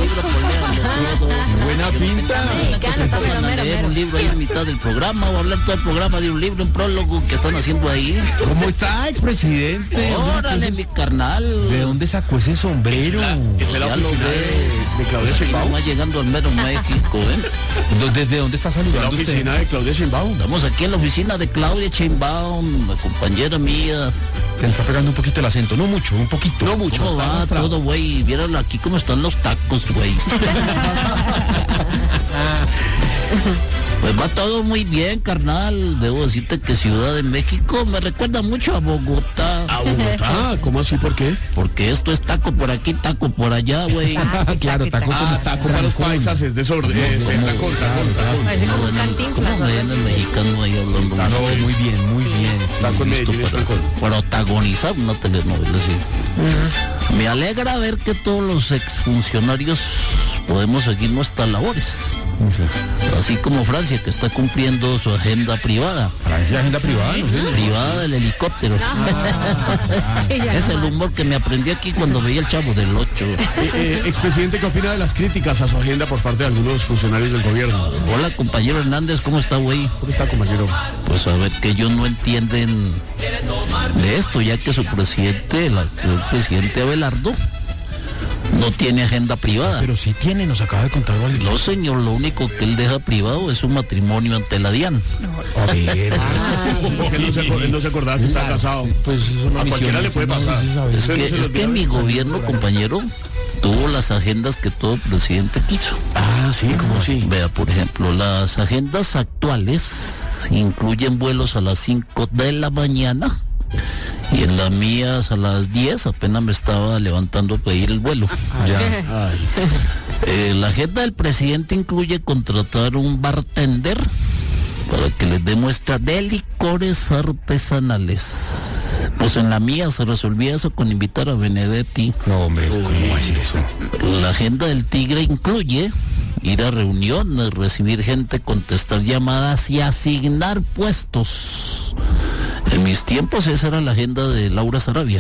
S2: Buena pinta.
S15: Leer un libro ahí en mitad del programa o hablar todo el programa de un libro, un prólogo que están haciendo ahí.
S2: ¿Cómo está, expresidente?
S15: Órale, mi carnal.
S2: ¿De dónde sacó ese sombrero?
S15: Ya lo ves.
S3: De Claudia Sheinbaum.
S15: Va llegando al mero México, ¿eh?
S2: ¿Desde dónde está saludando
S3: la oficina
S2: usted?
S3: de Claudia Sheinbaum.
S15: Estamos aquí en la oficina de Claudia Sheinbaum, la compañera mía.
S2: Se le está pegando un poquito el acento, no mucho, un poquito.
S3: No mucho.
S15: ¿Cómo va todo, güey? Viéralo aquí cómo están los tacos, güey. Pues va todo muy bien, carnal. Debo decirte que Ciudad de México me recuerda mucho a Bogotá.
S3: ¿A Bogotá? ¿Cómo así? ¿Por qué?
S15: Porque esto es taco por aquí, taco por allá, güey.
S2: Claro, taco
S3: Ah, taco para los paisas es desorden. Es tacón, tacón, tacón.
S15: ¿Cómo me ven el mexicano ahí hablando?
S2: No, muy bien, muy bien.
S3: Taco en Medellín es tacón.
S15: Protagonizar una telenovela, sí. Me alegra ver que todos los exfuncionarios podemos seguir nuestras labores. Así como Francia, que está cumpliendo su agenda privada.
S2: Francia, agenda privada, no sé.
S15: Privada del helicóptero.
S6: Ah, sí,
S15: es el humor que me aprendí aquí cuando veía el Chavo del Ocho.
S3: Eh, eh, expresidente, ¿qué opina de las críticas a su agenda por parte de algunos funcionarios del gobierno?
S15: Hola, compañero Hernández, ¿cómo está, güey?
S3: ¿Cómo está, compañero?
S15: Pues a ver, que ellos no entienden de esto, ya que su presidente, la, el presidente Abelardo, no tiene agenda privada.
S2: Pero sí tiene, nos acaba de contar algo.
S15: No, señor, lo único que él deja privado es un matrimonio ante la DIAN.
S2: A ver.
S3: Ah, porque él no, se, él no se acordaba que estaba casado.
S2: Pues
S3: a cualquiera le puede pasar.
S15: Es que, es que mi gobierno, compañero, tuvo las agendas que todo presidente quiso.
S3: Ah, sí, ¿cómo así?
S15: Vea, por ejemplo, las agendas actuales incluyen vuelos a las cinco de la mañana. Y en las mías a las diez apenas me estaba levantando a pedir el vuelo.
S3: Ya.
S15: Eh, la agenda del presidente incluye contratar un bartender para que les dé muestra de licores artesanales. Pues en la mía se resolvía eso con invitar a Benedetti.
S2: No, hombre, ¿cómo va a decir eso?
S15: La agenda del tigre incluye ir a reuniones, recibir gente, contestar llamadas y asignar puestos. En mis tiempos esa era la agenda de Laura Sarabia.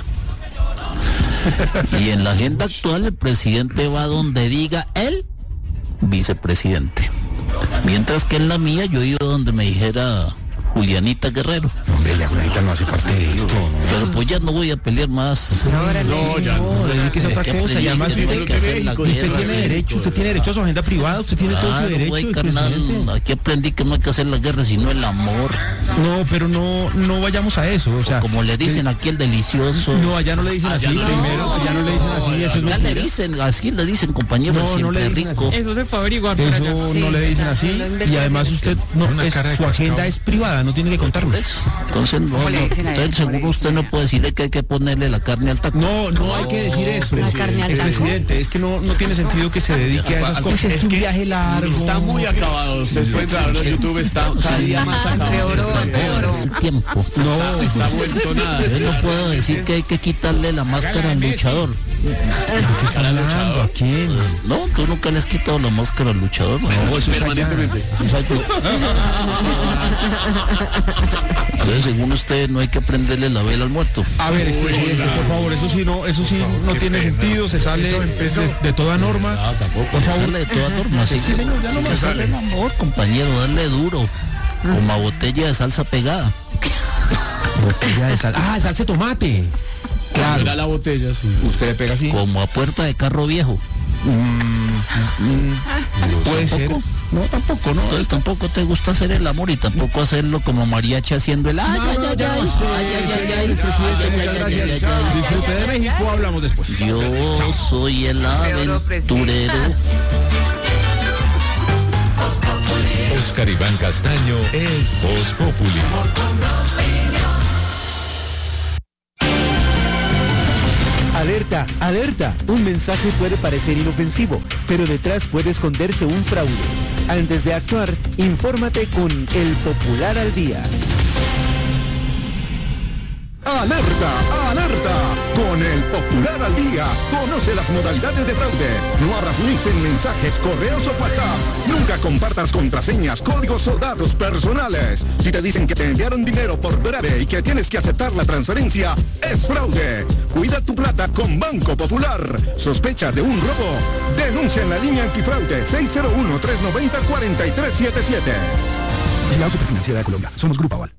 S15: Y en la agenda actual el presidente va donde diga el vicepresidente. Mientras que en la mía yo iba donde me dijera Julianita Guerrero.
S2: Hombre, ya Julianita no hace parte de esto.
S15: Pero pues ya no voy a pelear más.
S3: No, ya no.
S2: no que es otra cosa. Y además usted, usted, usted tiene derecho, usted tiene derecho a su agenda privada, usted tiene todo su derecho.
S15: Wey, carnal, aquí aprendí que no hay que hacer la guerra sino el amor.
S2: No, pero no, no vayamos a eso. O sea,
S15: o como le dicen aquí el delicioso.
S2: No, allá no le dicen así.
S3: No,
S2: primero, allá no le dicen así. Eso
S15: acá
S2: es
S15: le dicen, así le dicen, compañero,
S2: no,
S15: siempre
S2: no le
S15: rico.
S5: Eso se fue a averiguar.
S2: Eso no
S6: Sí,
S2: le dicen así. Y además usted, no, es, su agenda es privada. no tiene que contarnos.
S15: Eso. Entonces, no, no, entonces seguro usted no puede decirle que hay que ponerle la carne al taco.
S2: No, no hay que decir eso,
S15: La carne al
S2: el
S15: taco.
S2: presidente. Es que no, no tiene sentido que se dedique a esas cosas.
S3: Es
S2: Es un
S3: que
S2: viaje largo.
S3: Está muy acabado. Ustedes pueden ver en YouTube, está cada día más acabado.
S15: El tiempo.
S3: No, está vuelto nada.
S15: Yo no puedo decir que hay que quitarle la máscara al luchador.
S3: ¿Para el luchador?
S2: ¿A quién?
S15: No, tú nunca le has quitado la máscara al luchador. No,
S3: eso es permanentemente.
S15: Entonces, según usted, no hay que prenderle la vela al muerto.
S2: A ver, expresidente, por favor, eso sí no, eso sí no tiene sentido, se sale de, de toda norma.
S15: No, tampoco.
S2: Por favor.
S15: Sale de toda norma. Sí,
S2: Sí, señor, ya no
S15: sí,
S2: más
S15: sale el amor, compañero, darle duro. Como a botella de salsa pegada.
S2: Botella de sal. Ah, salsa de tomate. Claro.
S3: Era la botella, sí.
S2: Usted le pega así.
S15: Como a puerta de carro viejo.
S2: Mm, mm, puede ser.
S15: No, tampoco, ¿no? Entonces tampoco te gusta hacer el amor y tampoco hacerlo como mariachi haciendo el ay, ay, ay, ay, ay, ay, ay, ay, ay, ay, ay.
S2: Disfrute de México, hablamos después.
S15: Yo soy el aventurero.
S8: Oscar Iván Castaño es Voz Populi.
S16: Alerta, alerta. Un mensaje puede parecer inofensivo, pero detrás puede esconderse un fraude. Antes de actuar, infórmate con El Popular al Día.
S17: ¡Alerta! ¡Alerta! Con El Popular al Día, conoce las modalidades de fraude. No abras links en mensajes, correos o WhatsApp. Nunca compartas contraseñas, códigos o datos personales. Si te dicen que te enviaron dinero por breve y que tienes que aceptar la transferencia, es fraude. Cuida tu plata con Banco Popular. ¿Sospechas de un robo? Denuncia en la línea antifraude seis cero uno, tres nueve cero, cuatro tres siete siete.
S16: La Superfinanciera de Colombia. Somos Grupo Aval.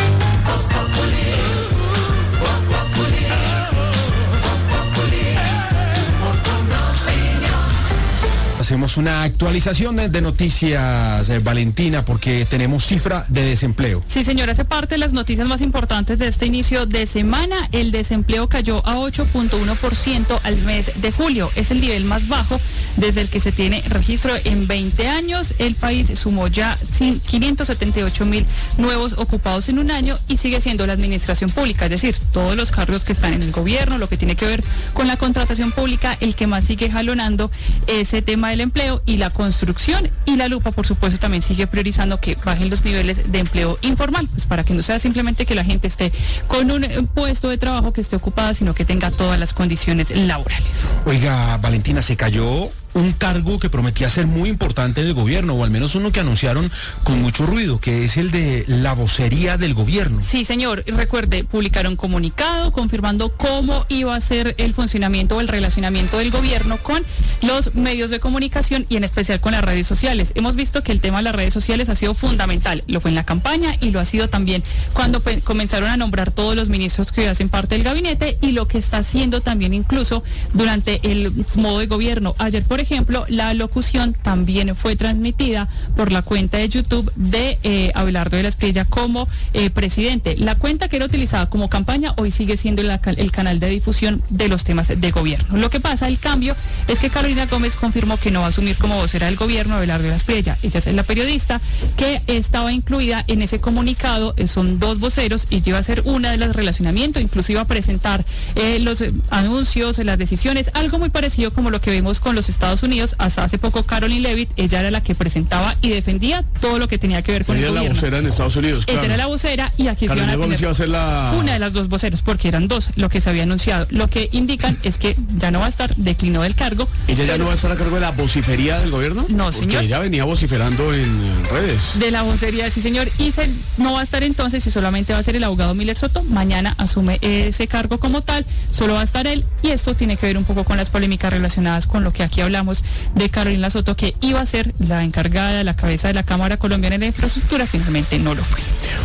S2: Hacemos una actualización de, de noticias, eh, Valentina, porque tenemos cifra de desempleo.
S5: Sí, señora, hace parte de las noticias más importantes de este inicio de semana. El desempleo cayó a ocho punto uno por ciento al mes de julio. Es el nivel más bajo desde el que se tiene registro en veinte años. El país sumó ya quinientos setenta y ocho mil nuevos ocupados en un año y sigue siendo la administración pública, es decir, todos los cargos que están en el gobierno, lo que tiene que ver con la contratación pública, el que más sigue jalonando ese tema del empleo y la construcción, y la lupa, por supuesto, también sigue priorizando que bajen los niveles de empleo informal, pues para que no sea simplemente que la gente esté con un puesto de trabajo, que esté ocupada, sino que tenga todas las condiciones laborales.
S2: Oiga, Valentina, se cayó un cargo que prometía ser muy importante en el gobierno, o al menos uno que anunciaron con mucho ruido, que es el de la vocería del gobierno.
S5: Sí, señor. Recuerde, publicaron comunicado confirmando cómo iba a ser el funcionamiento o el relacionamiento del gobierno con los medios de comunicación y en especial con las redes sociales. Hemos visto que el tema de las redes sociales ha sido fundamental. Lo fue en la campaña y lo ha sido también cuando pe- comenzaron a nombrar todos los ministros que hacen parte del gabinete, y lo que está haciendo también incluso durante el modo de gobierno. Ayer, por ejemplo, la locución también fue transmitida por la cuenta de YouTube de eh, Abelardo de la Espriella como eh, presidente. La cuenta que era utilizada como campaña hoy sigue siendo la, el canal de difusión de los temas de gobierno. Lo que pasa, el cambio, es que Carolina Gómez confirmó que no va a asumir como vocera del gobierno Abelardo de la Espriella. Ella es la periodista que estaba incluida en ese comunicado. Eh, son dos voceros y iba a ser una de las relacionamientos, incluso iba a presentar eh, los eh, anuncios, las decisiones, algo muy parecido como lo que vemos con los Estados Unidos. Hasta hace poco Caroline Leavitt, ella era la que presentaba y defendía todo lo que tenía que ver con
S3: ella
S5: el gobierno.
S3: Ella es la vocera en Estados Unidos, claro.
S5: Ella era la vocera y aquí
S3: Carolina
S5: se iban a
S3: Gómez iba a ser la...
S5: una de las dos voceros, porque eran dos lo que se había anunciado. Lo que indican es que ya no va a estar, declinó del cargo.
S3: ¿Ella ya
S5: pero...
S3: no va a estar a cargo de la vocifería del gobierno?
S5: No,
S3: porque
S5: señor.
S3: Ella venía vociferando en, en redes.
S5: De la vocería, sí, señor. Y se, no va a estar entonces, y solamente va a ser el abogado Miller Soto. Mañana asume ese cargo como tal, solo va a estar él, y esto tiene que ver un poco con las polémicas relacionadas con lo que aquí hablamos de Carolina Soto, que iba a ser la encargada, la cabeza de la Cámara Colombiana de la Infraestructura. Finalmente no lo fue.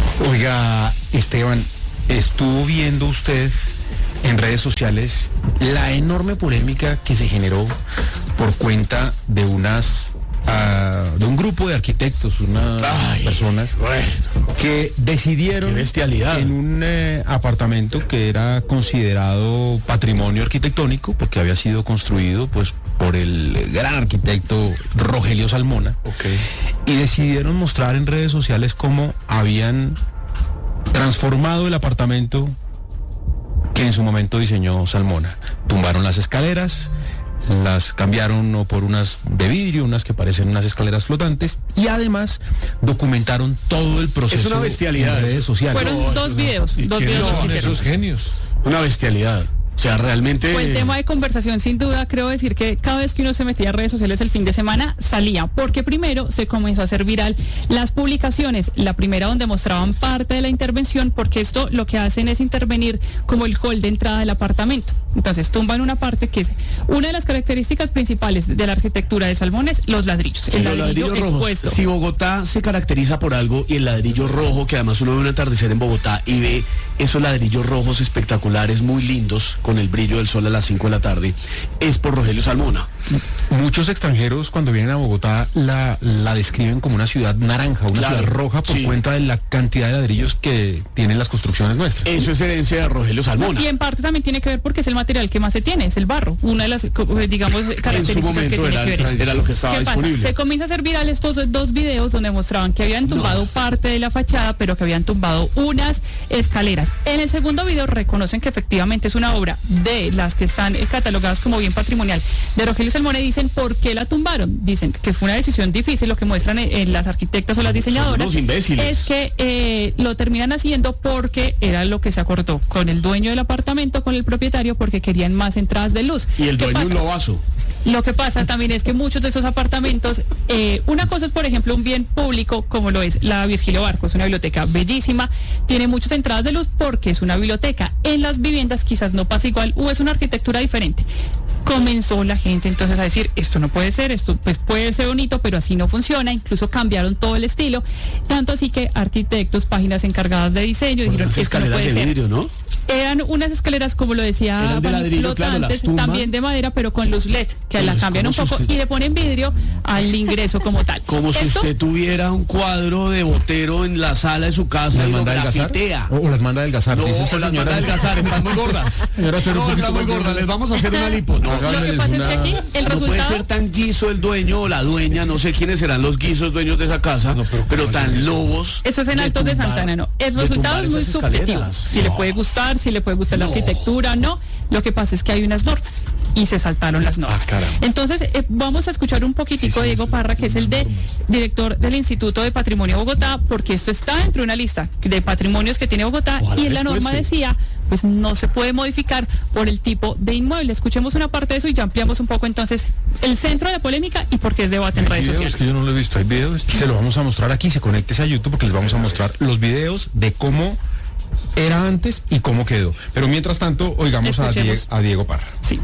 S2: Oiga, Esteban, ¿estuvo viendo usted en redes sociales la enorme polémica que se generó por cuenta de unas uh, de un grupo de arquitectos, unas Ay, personas bueno, que decidieron en un eh, apartamento que era considerado patrimonio arquitectónico porque había sido construido pues por el gran arquitecto Rogelio Salmona, okay, y decidieron mostrar en redes sociales cómo habían transformado el apartamento que en su momento diseñó Salmona. Tumbaron las escaleras, las cambiaron no por unas de vidrio, unas que parecen unas escaleras flotantes, y además documentaron todo el proceso.
S3: Es una bestialidad.
S2: En redes sociales.
S5: Fueron no, dos videos,
S1: ¿Y
S5: dos videos
S1: son esos genios?
S3: Una bestialidad. O sea, realmente...
S5: Fue el tema de conversación, sin duda. Creo decir que cada vez que uno se metía a redes sociales el fin de semana, salía. Porque primero se comenzó a hacer viral las publicaciones. La primera donde mostraban parte de la intervención, porque esto lo que hacen es intervenir como el hall de entrada del apartamento. Entonces tumban una parte que es una de las características principales de la arquitectura de Salmones, los ladrillos.
S3: Sí,
S5: el
S3: los
S5: ladrillo
S3: ladrillos rojos.
S5: expuesto.
S3: Si Bogotá se caracteriza por algo, y el ladrillo rojo, que además uno ve un atardecer en Bogotá y ve esos ladrillos rojos espectaculares, muy lindos, con el brillo del sol a las cinco de la tarde, es por Rogelio Salmona.
S2: Muchos extranjeros cuando vienen a Bogotá la, la describen como una ciudad naranja, una
S3: Claro,
S2: ciudad roja por
S3: sí.
S2: cuenta de la cantidad de ladrillos que tienen las construcciones nuestras.
S3: Eso es herencia de Rogelio Salmona.
S5: Y en parte también tiene que ver porque es el material que más se tiene, es el barro. Una de las, co- digamos, características
S3: momento
S5: que tiene
S3: era-
S5: que ver. eso.
S3: era lo que estaba
S5: ¿Qué pasa?
S3: disponible.
S5: Se comienza a hacer viral estos dos videos donde mostraban que habían tumbado parte de la fachada, pero que habían tumbado unas escaleras. En el segundo video reconocen que efectivamente es una obra de las que están eh, catalogadas como bien patrimonial de Rogelio Salmona, y dicen por qué la tumbaron. Dicen que fue una decisión difícil. Lo que muestran en, en las arquitectas o las diseñadoras
S3: unos imbéciles.
S5: es que eh, lo terminan haciendo porque era lo que se acordó con el dueño del apartamento, con el propietario, porque querían más entradas de luz.
S3: Y el
S5: ¿Qué
S3: dueño un
S5: pasa?
S3: lobazo.
S5: Lo que pasa también es que muchos de esos apartamentos, eh, una cosa es, por ejemplo, un bien público como lo es la Virgilio Barco, es una biblioteca bellísima, tiene muchas entradas de luz porque es una biblioteca. En las viviendas quizás no pasa igual o es una arquitectura diferente. Comenzó la gente entonces a decir, esto no puede ser, esto pues puede ser bonito, pero así no funciona. Incluso cambiaron todo el estilo, tanto así que arquitectos, páginas encargadas de diseño, dijeron,
S3: Unas
S5: esto no
S3: escaleras
S5: puede
S3: de
S5: ser.
S3: vidrio, ¿no?
S5: Eran unas escaleras, como lo decía,
S3: Eran de
S5: Fanny,
S3: ladrillo, claro, las
S5: flotantes,
S3: tumban.
S5: también de madera, pero con luz L E D, que
S3: Pero
S5: la
S3: es
S5: cambian un
S3: como si
S5: poco
S3: usted-
S5: y le ponen vidrio al ingreso como tal.
S3: Como si
S5: Esto-
S3: usted tuviera un cuadro de Botero en la sala de su casa
S2: ¿Las
S3: y lo
S2: manda a adelgazar?
S3: grafitea.
S2: O, o las manda a adelgazar.
S3: No,
S2: Dice esta
S3: las
S2: señora.
S3: manda a adelgazar, están muy gordas.
S2: Señora, usted
S3: No,
S2: un poquito
S3: están muy
S2: más
S3: gordas, les vamos a hacer una lipo. No,
S5: Lo que
S2: háganles
S5: pasa es
S2: una-
S5: que aquí el
S3: no puede
S5: resultado...
S3: ser tan guiso el dueño o la dueña, no sé quiénes serán los guisos dueños de esa casa,
S2: No, pero
S3: pero,
S2: ¿cómo
S3: tan
S2: hacen eso?
S3: lobos.
S5: Eso es en Altos de
S3: tumbar-
S5: Santa Ana, no. El
S3: de
S5: resultado
S3: tumbar
S5: es muy
S3: esas
S5: subjetivo.
S3: escaleras.
S5: Si le puede gustar, si le puede gustar la
S3: No.
S5: arquitectura, no. Lo que pasa es que hay unas normas y se saltaron las normas.
S2: Ah, caramba.
S5: Entonces, eh, vamos a escuchar un poquitico de Diego Parra, que es el de director del Instituto de Patrimonio de Bogotá, porque esto está dentro de una lista de patrimonios que tiene Bogotá.
S3: Ojalá
S5: Y en la
S3: les
S5: norma
S3: cueste.
S5: decía, pues no se puede modificar por el tipo de inmueble. Escuchemos una parte de eso y ya ampliamos un poco entonces el centro de la polémica y por qué es debate en redes
S1: Videos
S5: sociales.
S1: que yo no lo he visto. ¿Hay videos?
S2: Se lo vamos a mostrar aquí, se conéctese a YouTube porque les vamos a mostrar los videos de cómo era antes y cómo quedó. Pero mientras tanto, oigamos a, Die-
S5: Escuchemos.
S2: a Diego Parra.
S5: Sí.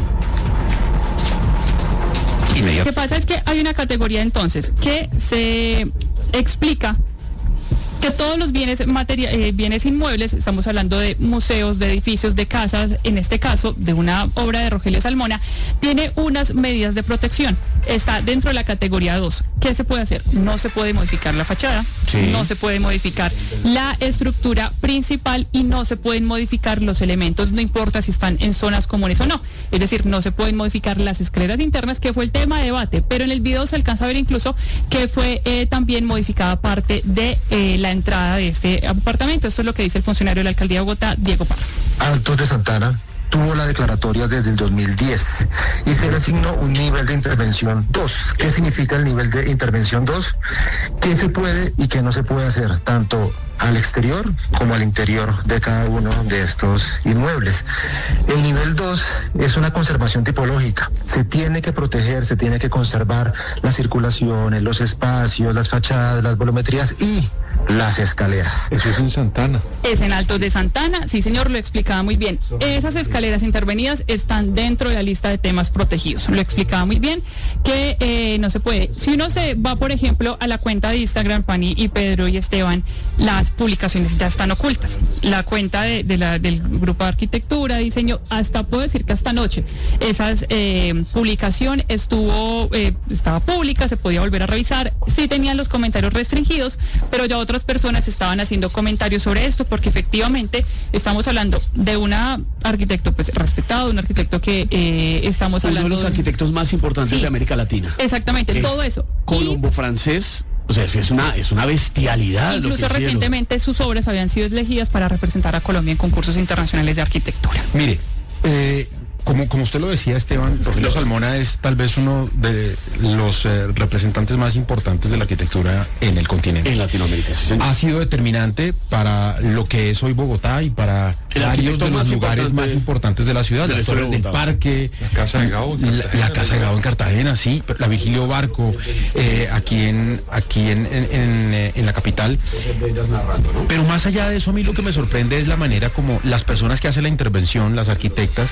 S5: Lo
S2: Inmediato.
S5: que pasa es que hay una categoría entonces que se explica que todos los bienes materia- eh, bienes inmuebles, estamos hablando de museos, de edificios, de casas, en este caso de una obra de Rogelio Salmona, tiene unas medidas de protección. Está dentro de la categoría dos. ¿Qué se puede hacer? No se puede modificar la fachada,
S2: Sí.
S5: no se puede modificar la estructura principal y no se pueden modificar los elementos, no importa si están en zonas comunes o no. Es decir, no se pueden modificar las escaleras internas, que fue el tema de debate, pero en el video se alcanza a ver incluso que fue eh, también modificada parte de eh, la entrada de este apartamento. Esto es lo que dice el funcionario de la Alcaldía de Bogotá, Diego Parra.
S18: Altos de Santana tuvo la declaratoria desde el dos mil diez y se le asignó un nivel de intervención dos. ¿Qué significa el nivel de intervención dos? ¿Qué se puede y qué no se puede hacer, tanto al exterior como al interior de cada uno de estos inmuebles? El nivel dos es una conservación tipológica. Se tiene que proteger, se tiene que conservar las circulaciones, los espacios, las fachadas, las volumetrías y las escaleras.
S1: Eso es en Santana.
S5: Es en Altos de Santana, sí señor, lo explicaba muy bien. Esas escaleras intervenidas están dentro de la lista de temas protegidos. Lo explicaba muy bien que eh, no se puede. Si uno se va, por ejemplo, a la cuenta de Instagram, Pani y Pedro y Esteban, las publicaciones ya están ocultas. La cuenta de, de la, del grupo de arquitectura, diseño, hasta puedo decir que hasta anoche, esa eh, publicación estuvo, eh, estaba pública, se podía volver a revisar, sí tenían los comentarios restringidos, pero ya otras personas estaban haciendo comentarios sobre esto, porque efectivamente estamos hablando de un arquitecto pues respetado, un arquitecto que eh, estamos
S3: Uno
S5: hablando
S3: de los arquitectos más importantes
S5: Sí.
S3: de América Latina.
S5: Exactamente,
S3: Es
S5: todo eso.
S3: Colombo francés, O sea, es una, es una bestialidad.
S5: Incluso
S3: lo que
S5: recientemente
S3: hicieron.
S5: sus obras habían sido elegidas para representar a Colombia en concursos internacionales de arquitectura.
S2: Mire, eh, como, como usted lo decía, Esteban, Rogelio Salmona es tal vez uno de los eh, representantes más importantes de la arquitectura en el continente.
S3: En Latinoamérica, sí, señor.
S2: Ha sido determinante para lo que es hoy Bogotá y para
S3: El
S2: varios de los
S3: más
S2: lugares
S3: importante
S2: más importantes de la ciudad.
S3: de la
S2: Las
S3: historia
S2: Torres
S3: de
S2: del
S3: Bogotá.
S2: Parque,
S1: La Casa de Gao en
S2: la,
S1: Cartagena,
S2: la Casa de Gao en Cartagena, sí, la Virgilio Barco, eh, aquí en aquí en, en, en, eh, en la capital. Pero más allá de eso, a mí lo que me sorprende es la manera como las personas que hacen la intervención, las arquitectas,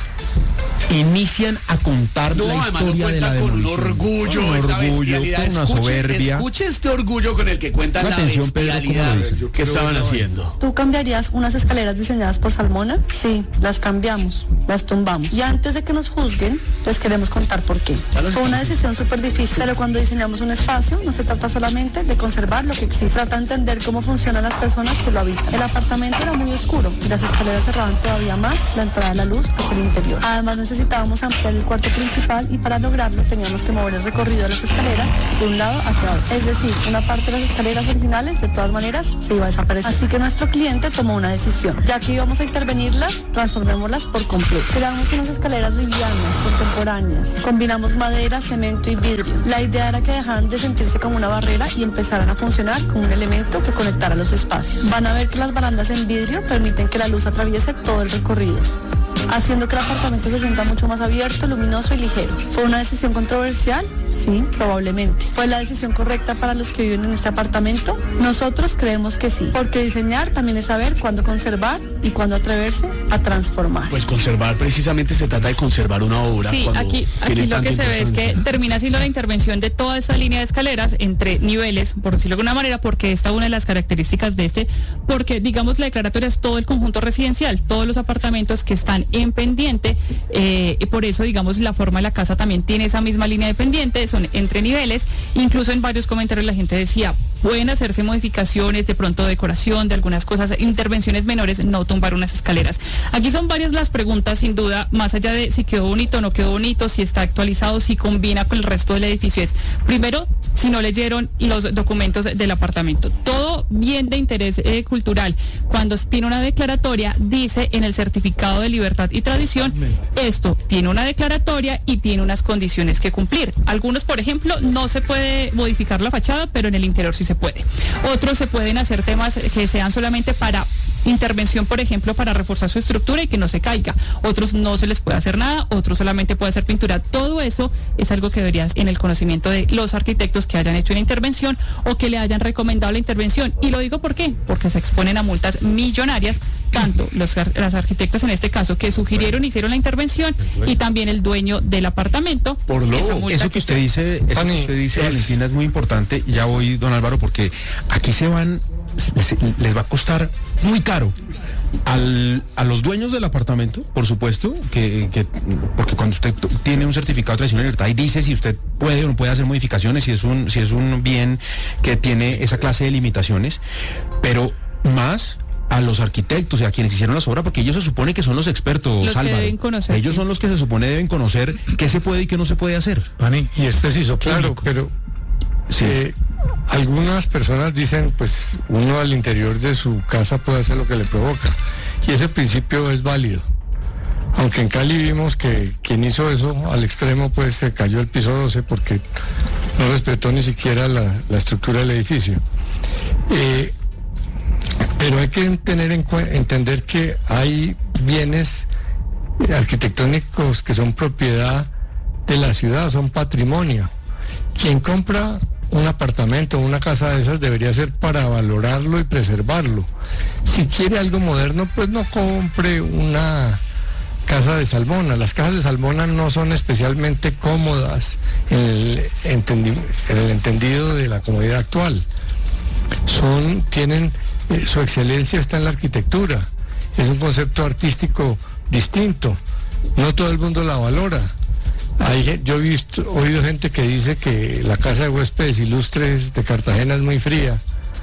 S2: inician a contar
S3: No,
S2: la
S3: además lo
S2: historia de la
S3: cuenta con un
S2: demolición.
S3: orgullo,
S2: Con un
S3: esta
S2: orgullo,
S3: bestialidad.
S2: con una
S3: Escuche,
S2: soberbia.
S3: escuche este orgullo con el que cuentan la
S2: Atención, Pedro, ¿cómo lo
S3: bestialidad
S2: dice?
S3: que estaban haciendo.
S19: ¿Tú cambiarías unas escaleras diseñadas por Salmona? Sí, las cambiamos, las tumbamos. Y antes de que nos juzguen, les queremos contar por qué. Fue una decisión súper difícil, pero cuando diseñamos un espacio, no se trata solamente de conservar lo que existe, trata de entender cómo funcionan las personas que lo habitan. El apartamento era muy oscuro y las escaleras cerraban todavía más la entrada de la luz hacia el interior. Además necesitábamos ampliar el cuarto principal y para lograrlo teníamos que mover el recorrido de las escaleras de un lado hacia otro. Es decir, una parte de las escaleras originales de todas maneras se iba a desaparecer. Así que nuestro cliente tomó una decisión. Ya que íbamos a intervenirlas, transformémoslas por completo. Creamos unas escaleras livianas, contemporáneas. Combinamos madera, cemento y vidrio. La idea era que dejaran de sentirse como una barrera y empezaran a funcionar como un elemento que conectara los espacios. Van a ver que las barandas en vidrio permiten que la luz atraviese todo el recorrido, haciendo que el apartamento se sienta mucho más abierto, luminoso y ligero. ¿Fue una decisión controversial? Sí, probablemente. ¿Fue la decisión correcta para los que viven en este apartamento? Nosotros creemos que sí, porque diseñar también es saber cuándo conservar y cuándo atreverse a transformar.
S3: Pues conservar, precisamente se trata de conservar una obra.
S5: Sí, aquí, aquí lo que se ve es que termina siendo la intervención de toda esta línea de escaleras entre niveles, por decirlo de alguna manera, porque esta es una de las características de este, porque digamos la declaratoria es todo el conjunto residencial, todos los apartamentos que están en pendiente, eh, y por eso digamos la forma de la casa también tiene esa misma línea de pendiente, son entre niveles. Incluso en varios comentarios la gente decía, pueden hacerse modificaciones, de pronto decoración de algunas cosas, intervenciones menores, no tumbar unas escaleras. Aquí son varias las preguntas, sin duda, más allá de si quedó bonito o no quedó bonito, si está actualizado, si combina con el resto del edificio. Es, primero, si no leyeron los documentos del apartamento. Todo bien de interés eh, cultural. Cuando tiene una declaratoria, dice en el certificado de libertad y tradición, esto tiene una declaratoria y tiene unas condiciones que cumplir. Algunos, por ejemplo, no se puede modificar la fachada, pero en el interior sí se puede. Otros se pueden hacer temas que sean solamente para intervención, por ejemplo, para reforzar su estructura y que no se caiga. Otros no se les puede hacer nada, otros solamente puede hacer pintura. Todo eso es algo que debería en el conocimiento de los arquitectos que hayan hecho una intervención o que le hayan recomendado la intervención. Y lo digo ¿por qué? Porque se exponen a multas millonarias, tanto los, las arquitectas en este caso que sugirieron, hicieron la intervención, y también el dueño del apartamento.
S2: Por lo, eso que usted dice, eso que usted dice, Valentina, es muy importante. Ya voy, don Álvaro, porque aquí se van, les, les va a costar muy caro al, a los dueños del apartamento, por supuesto, que, que porque cuando usted tiene un certificado de tradición y libertad y dice si usted puede o no puede hacer modificaciones, si es un, si es un bien que tiene esa clase de limitaciones, pero más a los arquitectos y a quienes hicieron las obras, porque ellos se supone que son los expertos,
S5: los
S2: Álvaro.
S5: Que deben conocer,
S2: ellos
S5: sí.
S2: son los que se supone deben conocer qué se puede y qué no se puede hacer.
S14: Pani, y este se hizo claro, pero sí. eh, algunas personas dicen, pues uno al interior de su casa puede hacer lo que le provoca, y ese principio es válido. Aunque en Cali vimos que quien hizo eso al extremo, pues se cayó el piso doce porque no respetó ni siquiera la, la estructura del edificio. Eh, Pero hay que tener en cuenta, entender que hay bienes arquitectónicos que son propiedad de la ciudad, son patrimonio. Quien compra un apartamento o una casa de esas debería ser para valorarlo y preservarlo. Si quiere algo moderno, pues no compre una casa de Salmona. Las casas de Salmona no son especialmente cómodas en el, entendi- en el entendido de la comodidad actual. Son, tienen... su excelencia está en la arquitectura, es un concepto artístico distinto, no todo el mundo la valora. Hay, yo he visto, oído gente que dice que la casa de huéspedes ilustres de Cartagena es muy fría,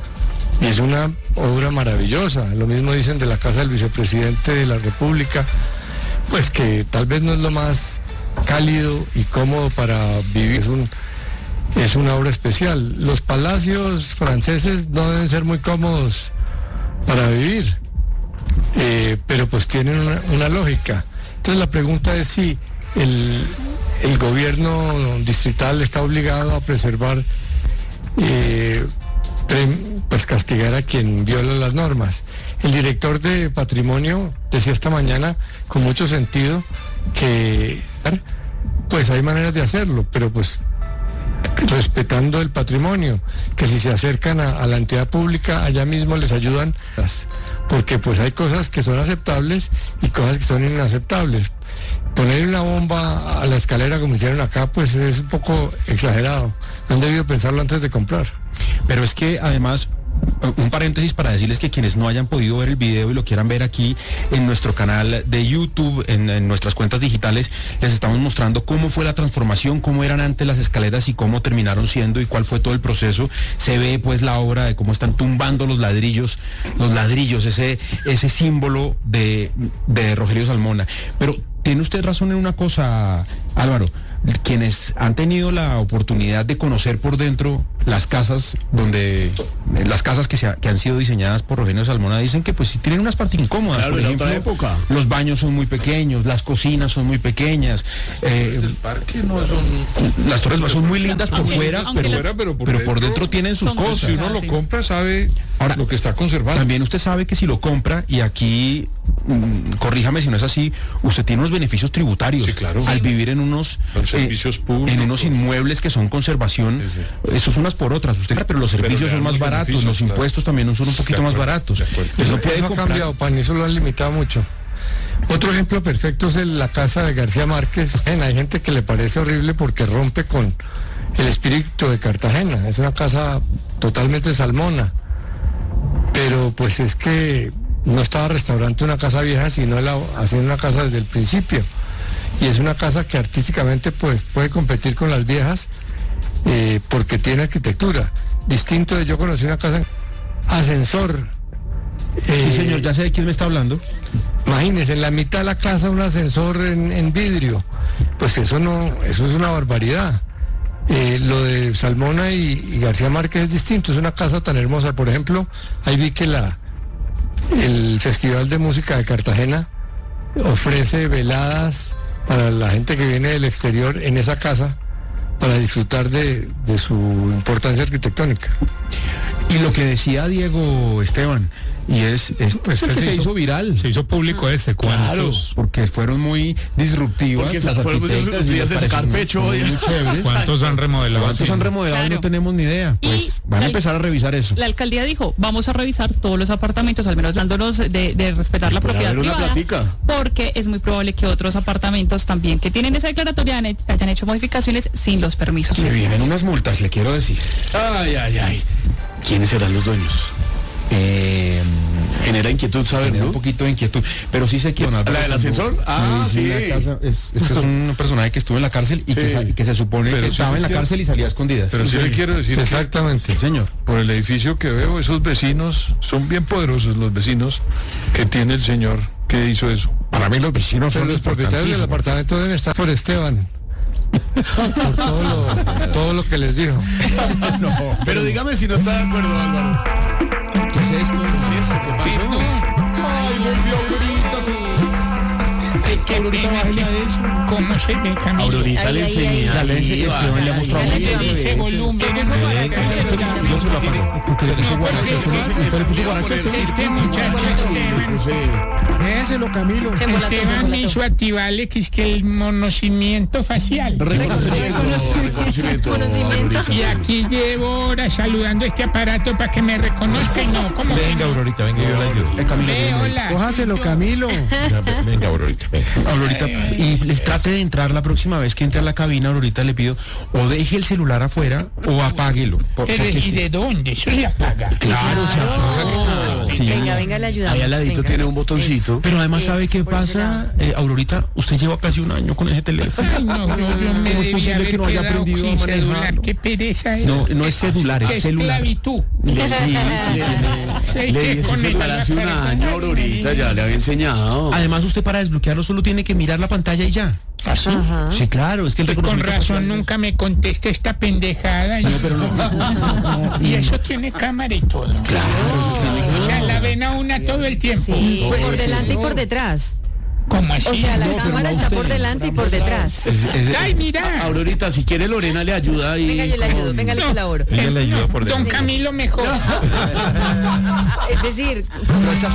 S14: y es una obra maravillosa. Lo mismo dicen de la casa del vicepresidente de la República, pues que tal vez no es lo más cálido y cómodo para vivir. Es un, es una obra especial. Los palacios franceses no deben ser muy cómodos para vivir, eh, pero pues tienen una, una lógica. Entonces la pregunta es si el, el gobierno distrital está obligado a preservar, eh, pues castigar a quien viola las normas. El director de Patrimonio decía esta mañana con mucho sentido que pues hay maneras de hacerlo, pero pues respetando el patrimonio, que si se acercan a, a la entidad pública, allá mismo les ayudan, porque pues hay cosas que son aceptables y cosas que son inaceptables. Poner una bomba a la escalera como hicieron acá, pues es un poco exagerado. Han debido pensarlo antes de comprar.
S2: Pero es que además, un paréntesis para decirles que quienes no hayan podido ver el video y lo quieran ver aquí en nuestro canal de YouTube, en, en nuestras cuentas digitales, les estamos mostrando cómo fue la transformación, cómo eran antes las escaleras y cómo terminaron siendo y cuál fue todo el proceso. Se ve pues la obra de cómo están tumbando los ladrillos, los ladrillos, ese, ese símbolo de, de Rogelio Salmona. Pero tiene usted razón en una cosa, Álvaro. Quienes han tenido la oportunidad de conocer por dentro las casas donde las casas que, se ha, que han sido diseñadas por Rogelio Salmona dicen que pues sí tienen unas partes incómodas.
S3: Claro,
S2: por
S3: en
S2: ejemplo,
S3: otra época.
S2: Los baños son muy pequeños, las cocinas son muy pequeñas. Eh,
S1: el parque no son...
S2: Las torres son muy lindas por
S1: aunque,
S2: fuera,
S1: aunque
S2: pero,
S1: las, pero, por,
S2: pero
S1: dentro,
S2: por dentro tienen sus cosas.
S1: Si uno lo compra sabe Ahora, lo que está conservado.
S2: También usted sabe que si lo compra, y aquí mmm, corríjame si no es así, usted tiene unos beneficios tributarios.
S1: Sí, claro.
S2: Al
S1: sí.
S2: vivir en unos
S1: los servicios
S2: eh,
S1: públicos,
S2: en unos inmuebles que son conservación, sí, sí. Eso es unas por otras. Usted, pero los servicios pero son más baratos, los impuestos claro. también son un poquito
S14: acuerdo,
S2: más baratos.
S14: Eso no puede eso comprar. Ha cambiado, pan, eso lo han limitado mucho. Otro ejemplo perfecto es el, la casa de García Márquez. Hay gente que le parece horrible porque rompe con el espíritu de Cartagena. Es una casa totalmente salmona. Pero pues es que no estaba restaurando una casa vieja, sino la, haciendo una casa desde el principio. Y es una casa que artísticamente pues puede competir con las viejas eh, porque tiene arquitectura. Distinto de yo conocí una casa, ascensor.
S2: Eh, sí, señor, ya sé de quién me está hablando.
S14: Imagínese, en la mitad de la casa un ascensor en, en vidrio. Pues eso no, eso es una barbaridad. Eh, lo de Salmona y, y García Márquez es distinto, es una casa tan hermosa. Por ejemplo, ahí vi que la el Festival de Música de Cartagena ofrece veladas para la gente que viene del exterior en esa casa para disfrutar de, de su importancia arquitectónica.
S2: Y lo que decía Diego Esteban, y es, es pues este se, se hizo viral,
S10: se hizo público este, ¿cuántos?
S2: Claro, porque fueron muy disruptivas.
S3: Porque las arquitectas y de sacar pecho.
S10: Muy, muy ¿Cuántos han remodelado?
S2: ¿Cuántos sí. han remodelado? Claro. No tenemos ni idea. Pues y van a empezar a revisar eso.
S5: La alcaldía dijo, vamos a revisar todos los apartamentos, al menos dándonos de, de respetar la propiedad privada, porque es muy probable que otros apartamentos también que tienen esa declaratoria hayan hecho modificaciones sin los permisos.
S2: Se vienen unas multas, le quiero decir.
S3: Ay, ay, ay. ¿Quiénes serán los dueños?
S2: Eh,
S3: genera inquietud, ¿sabes?
S2: Genera
S3: ¿no?
S2: un poquito de inquietud, pero sí sé que...
S3: ¿La del ascensor? Ah, sí.
S2: Casa, es, este es un personaje que estuvo en la cárcel y sí. que, que se supone pero que sí estaba en la quiero, cárcel y salía a escondidas.
S1: Pero sí, sí le quiero decir...
S14: Exactamente.
S1: Que, señor. Por el edificio que veo, esos vecinos, son bien poderosos los vecinos que tiene el señor que hizo eso.
S2: Para mí los vecinos
S14: pero
S2: son
S14: los propietarios del apartamento deben estar por Esteban. Por todo lo, todo lo que les dijo.
S3: No, pero dígame si no está de acuerdo, Álvaro.
S2: ¿Qué es esto?
S3: ¿Qué es esto? ¿Qué pasó?
S10: Ay, volvió Aurorita. ¿Qué Aurorita baila eso? ¿Cómo se ve, Camilo?
S3: Aurorita le enseña.
S2: Le enseña. Le mostró a mí.
S10: Ese volumen. Eso
S2: yo se lo apago. Porque le puso guaracho. ¿Usted le puso guaracho?
S10: Este muchacho Esteban.
S14: Déjenselo, Camilo.
S10: Esteban me hizo activarle que es que el monocimiento facial.
S3: Reconocimiento. Reconocimiento.
S10: Y aquí llevo horas saludando este aparato para que me reconozca y no como.
S20: Venga, Aurorita, venga, yo la ayudo.
S10: Hola.
S14: Cójaselo, Camilo.
S20: Venga, Aurorita.
S2: Aurorita, y les trate de entrar la próxima vez que entre a la cabina, Aurorita, le pido o deje el celular afuera o apáguelo.
S10: Por, ¿Y de, de dónde? Eso se apaga.
S2: Claro, se apaga.
S6: Sí. Venga, venga, le ayudamos.
S3: Ahí al ladito
S6: venga.
S3: tiene un botoncito.
S2: Pero además, ¿sabe qué pasa, eh, Aurorita? Usted lleva casi un año con ese teléfono.
S10: Ay, no, no, yo me
S2: ¿Cómo es posible que no haya aprendido a manejarlo?
S10: Celular, qué pereza es.
S2: No, no es celular, es celular.
S10: Esclavitud.
S3: Le, sí, sí, le, le di ese celular hace un año, Aurorita, ya le había enseñado.
S2: Además, usted para desbloquearlo solo tiene que mirar la pantalla y ya.
S4: ¿Así?
S2: Sí, claro, es que el
S4: Con
S2: reconocimiento
S4: razón
S2: facial-
S4: nunca me contesta esta pendejada.
S2: No, pero no.
S4: Y eso tiene cámara y todo.
S2: Claro.
S4: O sea, la ven a una todo el tiempo.
S6: Sí, por delante y por detrás.
S4: ¿Cómo así?
S6: O sea, la
S3: No, pero
S6: cámara
S3: no
S6: está
S3: usted.
S6: por delante y por detrás.
S4: Ay, mira.
S3: Aurorita, si quiere Lorena le ayuda y...
S6: Venga, yo le ayudo, venga, le
S4: No.
S6: colaboro.
S20: Ella le ayuda por
S4: Don
S20: dentro.
S4: Camilo mejor.
S6: Es decir,
S3: Pero estas